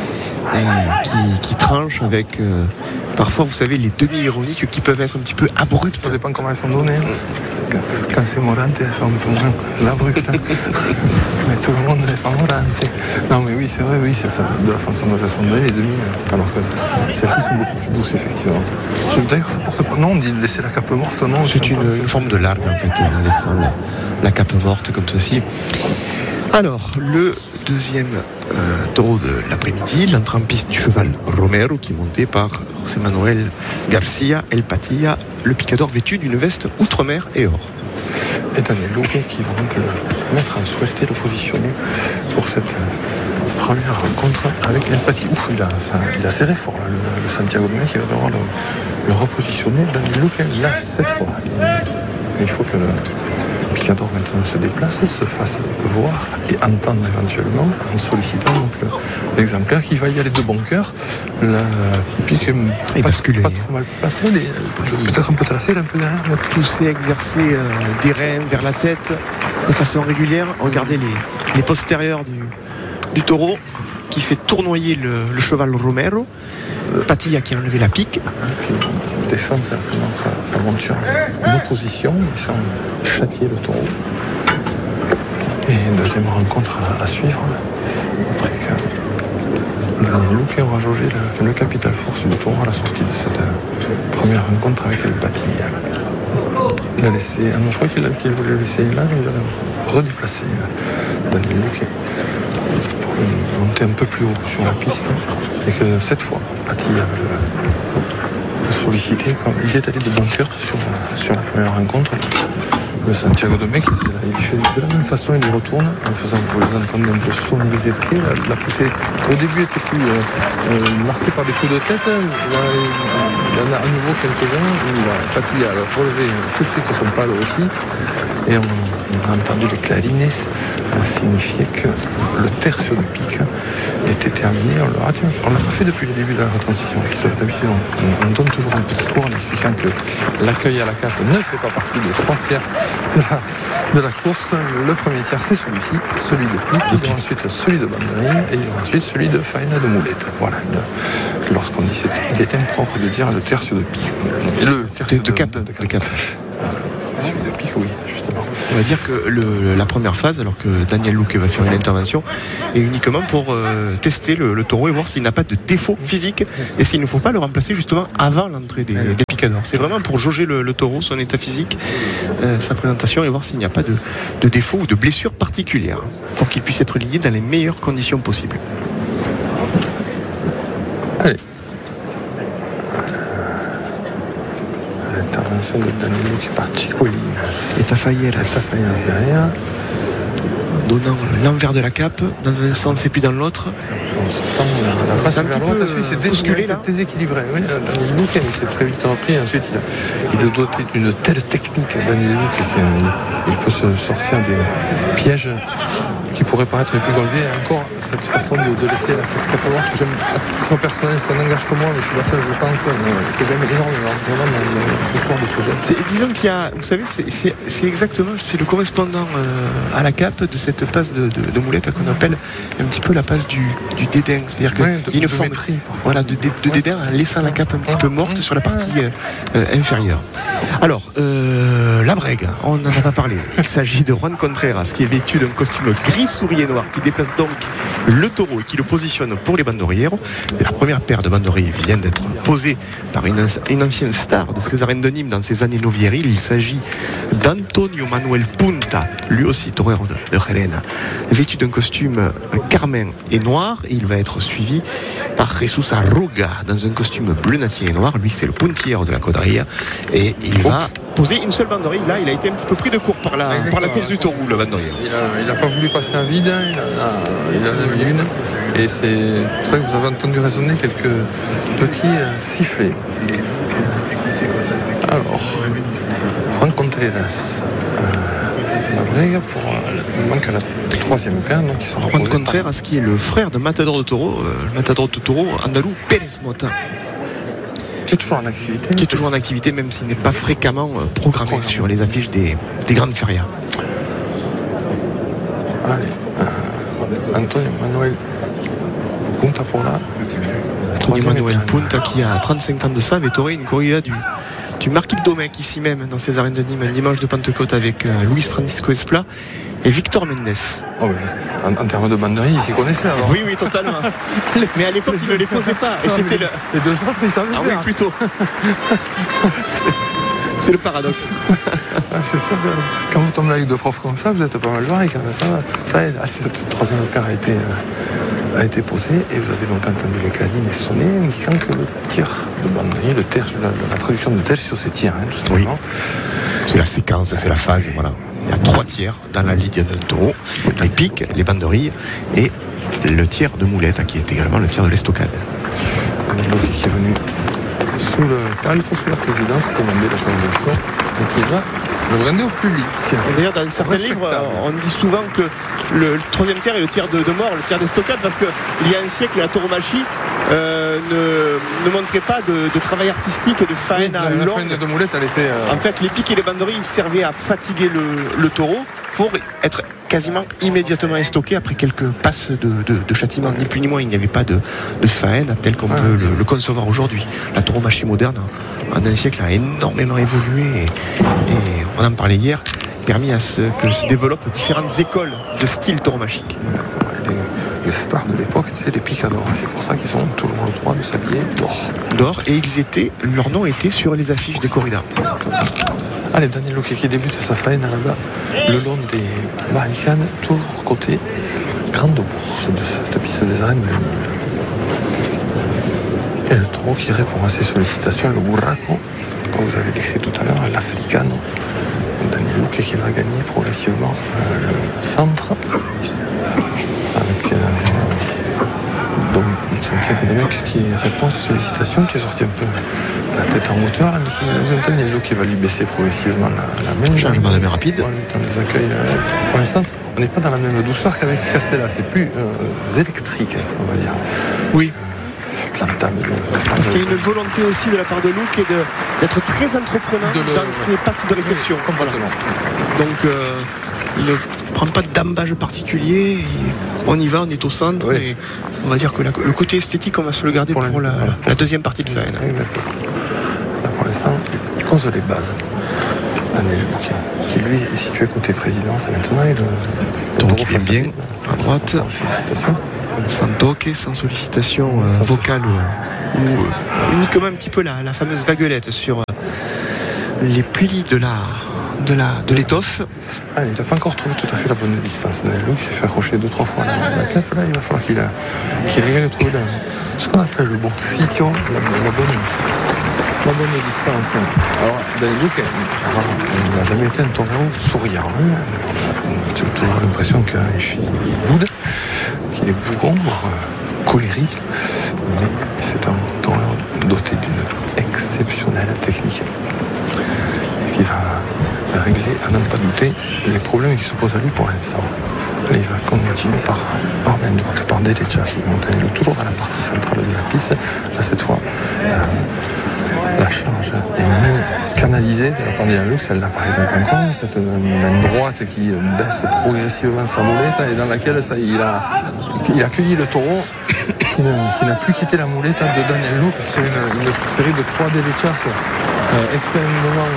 Qui tranche avec parfois vous savez les demi-ironiques qui peuvent être un petit peu abruptes. Ça dépend comment elles sont données. Quand c'est Morante, elles sont un peu moins l'abrupte. Mais tout le monde les fait Morante. Non mais oui c'est vrai, oui c'est ça. De la façon dont elles sont données les demi, alors que celles-ci sont beaucoup plus douces effectivement. D'ailleurs ça porte pas. Non on dit de laisser la cape morte, non. C'est une forme de largue en fait, en laissant la cape morte comme ceci. Alors, le deuxième taureau de l'après-midi, l'entrée en piste du cheval Romero, qui est monté par José Manuel Garcia El Patilla, le picador vêtu d'une veste outre-mer et or. Et Daniel Luque qui va donc le mettre en souhaité, le positionner pour cette première rencontre avec El Patilla. Ouf, il a serré fort là, le Santiago Domecq, il va devoir le repositionner. Daniel Luque, là, cette fois. Il faut que le picador maintenant se déplace, se fasse voir et entendre éventuellement en sollicitant donc l'exemplaire qui va y aller de bon cœur. La pique est pas trop mal placée, peut-être un peu tracée, un peu derrière. Pousser, exercer des reins vers la tête de façon régulière. Regardez les postérieurs du taureau qui fait tournoyer le cheval Romero. Patilla qui a enlevé la pique. Qui défend simplement sa monture en opposition, sans châtier le taureau. Et une deuxième rencontre à suivre. Après que Daniel Luque aura jaugé le capital force du taureau à la sortie de cette première rencontre avec El Patilla. Il a laissé. Non, je crois qu'il voulait le laisser là, mais il va le redéplacer. Daniel Luque. Monter un peu plus haut sur la piste et que cette fois Patilla va le sollicité. Il est allé de bon cœur sur la première rencontre. Le Santiago Domecq, il fait de la même façon, il y retourne en faisant, vous les entendez un peu sonner les effets. La poussée au début était plus marquée par des coups de tête. Il y en a à nouveau quelques-uns où il a fatigué à relever tout de suite son palo aussi. Et on a entendu les clarines signifier que le tertio de pique était terminé. On l'a pas fait depuis le début de la transition. Christophe, d'habitude, on donne toujours un petit cours en expliquant que l'accueil à la cape ne fait pas partie des 3 tiers de la course. Le premier tiers, c'est celui-ci, celui de pique. Il y aura ensuite celui de banderille et il y aura ensuite celui de faena de moulette. Voilà. Lorsqu'on dit il est impropre de dire le tertio de pique. Et le tertio de cap. Celui de pique, oui, justement. On va dire que la première phase, alors que Daniel Luque va faire une intervention, est uniquement pour tester le taureau et voir s'il n'a pas de défaut physique et s'il ne faut pas le remplacer justement avant l'entrée des picadors. C'est vraiment pour jauger le taureau, son état physique, sa présentation et voir s'il n'y a pas de défaut ou de blessure particulière pour qu'il puisse être lié dans les meilleures conditions possibles. Allez. L'intervention de Danilo qui est par Chiquelinas. Et Tafayeras derrière. Donnant l'envers de la cape dans un sens et puis dans l'autre. La passe vers l'autre, c'est déséquilibré. Oui, Danilo qui s'est très vite repris. Ensuite, il est doté d'une telle technique, Danilo, qu'il peut se sortir des pièges qui pourraient paraître les plus relevés. Et encore, cette façon de laisser cette catégorie que j'aime à titre personnel, ça n'engage que moi, mais je suis la seule, je pense, que j'aime énormément dans l'histoire de ce geste. Disons qu'il y a, vous savez, c'est exactement, c'est le correspondant à la cape de cette passe de moulette qu'on appelle un petit peu la passe du dédain. C'est-à-dire qu'il y a une forme de dédain en laissant la cape un petit peu morte sur la partie inférieure. Alors, la brègue, on n'en a pas parlé. Il s'agit de Juan Contreras qui est vêtu d'un costume gris soulier noir qui déplace donc le taureau et qui le positionne pour les banderilleros. La première paire de banderilles vient d'être posée par une ancienne star de ces arènes de Nîmes dans ses années novieril. Il s'agit d'Antonio Manuel Punta, lui aussi torero de Gerena, vêtu d'un costume carmin et noir, et il va être suivi par Jesus Arruga dans un costume bleu nattier et noir. Lui, c'est le puntiero de la quadrilla et il va poser une seule banderille. Là, il a été un petit peu pris de court par la course du taureau, le banderille. Il n'a pas voulu passer un vide, il en a mis une. Et c'est pour ça que vous avez entendu résonner quelques petits sifflets. Alors, Juan Contreras, il manque la troisième paire, donc ils sont Juan Contreras, qui est le frère de Matador de Taureau, le Matador de Taureau, Andalou Pérez Mota. Qui est toujours en activité. Même s'il n'est pas fréquemment programmé sur les affiches des grandes férias. Allez, Antonio Manuel Punta pour là. Antonio Manuel Punta qui a 35 ans de ça avait toré une corrida du Marquis de Domecq ici même dans ces arènes de Nîmes un dimanche de Pentecôte avec Luis Francisco Espla et Victor Mendes. Oh oui. En termes de banderie, ils s'y connaissaient alors. Oui, totalement. Mais à l'époque, ils ne les posaient pas. Et c'était les deux autres, ils savaient faire. Oui, plutôt. C'est le paradoxe. C'est sûr que quand vous tombez avec deux profs comme ça, vous êtes pas mal barré quand même. Ça aide. Cette troisième paire a été posée et vous avez donc entendu les clarines sonner indiquant que le tir de banderie, la traduction de tertio, c'est tir, tout simplement. Oui. C'est la séquence, c'est la phase, voilà. Il y a 3 tiers dans la ligne d'un taureau, les piques, les banderilles et le tir de moulette qui est également le tir de l'estocade. Donc qui est venu sous la présidence demander la conversation donc il va le brander au public. D'ailleurs dans certains livres on dit souvent que le troisième tiers est le tir de mort, le tir d'estocade, parce qu'il y a un siècle la tauromachie ne montrait pas de travail artistique et de faena longue. La faena de moulette, elle était en fait les piques et les banderilles servaient à fatiguer le taureau pour être quasiment immédiatement estoqué après quelques passes de châtiment. Ni plus ni moins, il n'y avait pas de faena tel qu'on peut le concevoir aujourd'hui. La tauromachie moderne en un siècle a énormément évolué et on en parlait hier, permis à que se développent différentes écoles de style tauromachique. Les stars de l'époque étaient les picadors. C'est pour ça qu'ils ont toujours le droit de s'habiller d'or. Et leur nom était sur les affiches des corridas. Allez, Daniel Luque qui débute sa faena là-bas, le long des barricades, toujours côté grande bourse de cette piste des arènes. Et le taureau qui répond à ces sollicitations, le burraco, comme vous avez décrit tout à l'heure, l'africano. Daniel Luque qui va gagner progressivement le centre avec Santiago Domecq qui répond à ces sollicitations, qui est sorti un peu la tête en hauteur, mais Daniel Luque qui va lui baisser progressivement la main. Changement de main rapide. Dans les accueils pour l'instant, on n'est pas dans la même douceur qu'avec Castella, c'est plus électrique, on va dire. Oui. L'entame. Parce qu'il y a une volonté aussi de la part de Luque d'être très entreprenant dans ses passes de réception. Oui, complètement. Voilà. Donc il ne prend pas d'embâge particulier. On y va, on est au centre. Oui. Et on va dire que le côté esthétique, on va se le garder pour la deuxième partie de Faen. Là, pour l'instant, il cause les bases. Daniel Luque, qui lui est situé côté présidence maintenant. Donc il vient bien à droite. Félicitations. Sans toque, sans sollicitation vocale ou uniquement un petit peu la fameuse vaguelette sur les plis de l'étoffe. Il n'a pas encore trouvé tout à fait la bonne distance. Lui qui s'est fait accrocher 2-3 fois la cape, là il va falloir qu'il règle trouver ce qu'on appelle le bon sitio, la bonne distance. Alors Daniel Luque, il n'a jamais été un taureau souriant. Tu as toujours l'impression qu'il boude, qu'il est bougon, colérique, mais c'est un taureau doté d'une exceptionnelle technique qui va régler, à n'en pas douter, les problèmes qui se posent à lui pour l'instant. Il va continuer par main droite, par derechas, Daniel, toujours dans la partie centrale de la piste. Là, cette fois, la charge est mieux canalisée de la part de Daniel Luque, celle-là par exemple encore, cette main droite qui baisse progressivement sa moulette et dans laquelle il a accueilli le taureau qui n'a plus quitté la moulette de Daniel Luque. C'est une série de 3 derechas extrêmement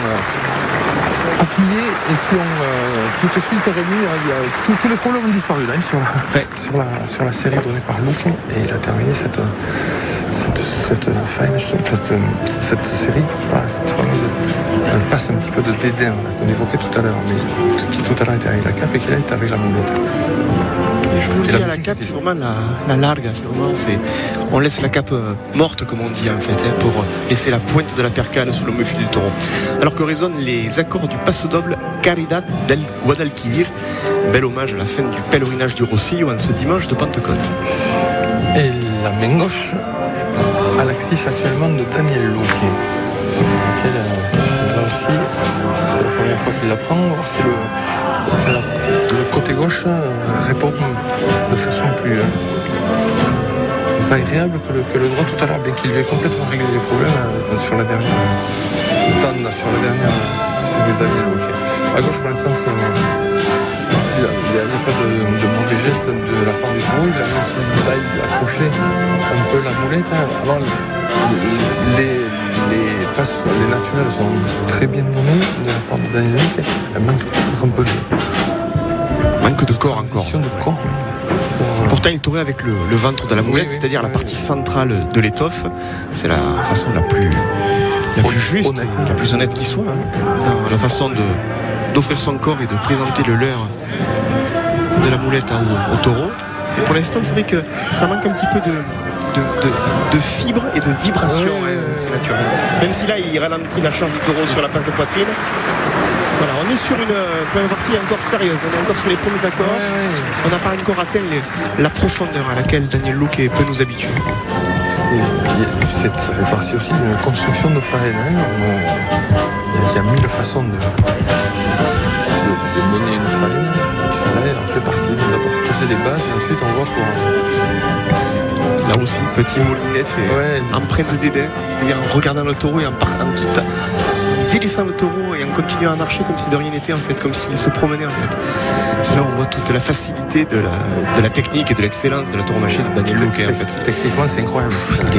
appuyés et qui ont tout de suite remis. Tous les problèmes ont disparu là, sur la série donnée par Luque, et il a terminé cette série par cette fameuse passe un petit peu de dédain qu'on évoquait tout à l'heure, mais qui tout à l'heure était avec la cape et qui là était avec la moulette. Je vous le dis, à la cape, c'est vraiment la largue à ce moment. On laisse la cape morte, comme on dit en fait, pour laisser la pointe de la percale sous le mufle du taureau. Alors que résonnent les accords du passo doble Caridad del Guadalquivir. Bel hommage à la fin du pèlerinage du Rossillon en ce dimanche de Pentecôte. Et la main gauche à l'actif actuellement de Daniel Luque, sur lequel là aussi, c'est la première fois qu'il la prend. On va voir si le côté gauche répond de façon plus agréable que le droit tout à l'heure, bien qu'il lui ait complètement réglé les problèmes sur la dernière tanda, sur la dernière série de Daniel Luque. À gauche, pour l'instant, il n'y a pas de mauvais gestes de la part du taureau. Il a même son taille accroché un peu la moulette. Alors, les passes, les naturelles sont très bien données de la part de Daniel Luque. Elle manque peut-être un peu de corps encore. De corps. Pourtant, il taurait avec le ventre de la moulette, c'est-à-dire la partie centrale de l'étoffe. C'est la façon la plus juste, honnête, la plus honnête qui soit, dans la façon d'offrir son corps et de présenter le leur de la moulette au taureau. Et pour l'instant, c'est vrai que ça manque un petit peu de fibre et de vibration. C'est naturel. Même si là, il ralentit la charge du taureau sur la passe de poitrine. Voilà, on est sur une première partie encore sérieuse. On est encore sur les premiers accords. On n'a pas encore atteint la profondeur à laquelle Daniel Luque peut nous habituer. Ça fait partie aussi d'une construction de Faen. Il y a mille façons de mener une Faen. Il en fait partie. D'abord poser les bases et ensuite on voit pour. Là aussi, petit moulinette et empreinte de dédain, c'est-à-dire en regardant le taureau et en délaissant le taureau et en continuant à marcher comme si de rien n'était en fait, comme s'il se promenait en fait. C'est là où on voit toute la facilité de la technique et de l'excellence de la tauromachie de Daniel Luque en fait. Techniquement, c'est incroyable.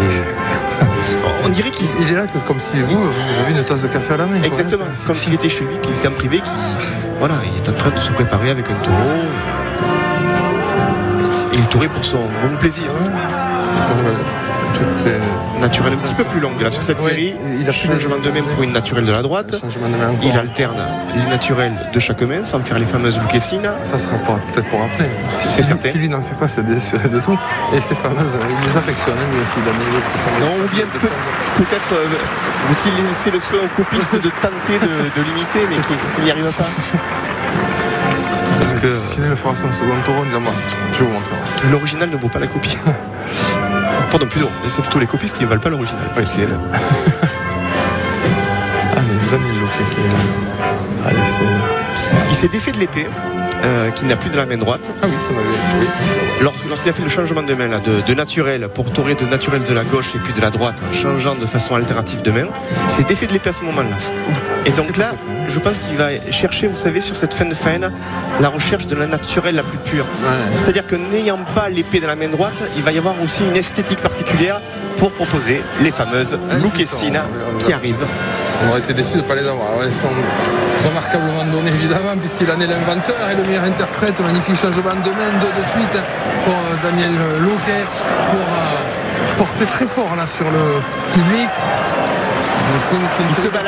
On dirait qu'il est là comme si vous avez une tasse de café à la main. Exactement, comme s'il était chez lui, qu'il était en privé, il est en train de se préparer avec un taureau. Et il taurait pour son bon plaisir. Tout est naturelle un petit peu plus longue là sur cette série. Il a changement de main pour une naturelle de la droite. Il alterne les naturels de chaque main sans faire les fameuses Lucchesine. Ça sera peut-être pour après. C'est certain. Si lui n'en fait pas, c'est désespéré de tout. Et ces fameuses, il les affectionne lui aussi, Daniel. Non, ou bien peut-être veut-il laisser le soin aux copistes de tenter de l'imiter, mais qu'il n'y arrive pas. Parce que s'il le fera son second tour, dis-moi, je vous montre. L'original ne vaut pas la copie. Pardon, plutôt, c'est plutôt les copistes qui ne valent pas l'original. Excusez-le. Ah, mais Daniel Loufet qui est. Allez, il s'est défait de l'épée. Qui n'a plus de la main droite. Ah oui, ça m'avait. Oui. Lorsqu'il a fait le changement de main là, de naturel pour torer de naturel de la gauche et puis de la droite en changeant de façon alternative de main, il s'est défait de l'épée à ce moment-là. Et donc là, je pense qu'il va chercher, vous savez, sur cette fin de faine, la recherche de la naturelle la plus pure. Ouais. C'est-à-dire que n'ayant pas l'épée de la main droite, il va y avoir aussi une esthétique particulière pour proposer les fameuses Lucchesine qui arrivent. On aurait été déçus de ne pas les avoir. Alors, elles sont remarquablement données évidemment puisqu'il en est l'inventeur et le meilleur interprète. Magnifique changement de main de suite pour Daniel Loquet pour porter très fort là sur le public. Il se balade.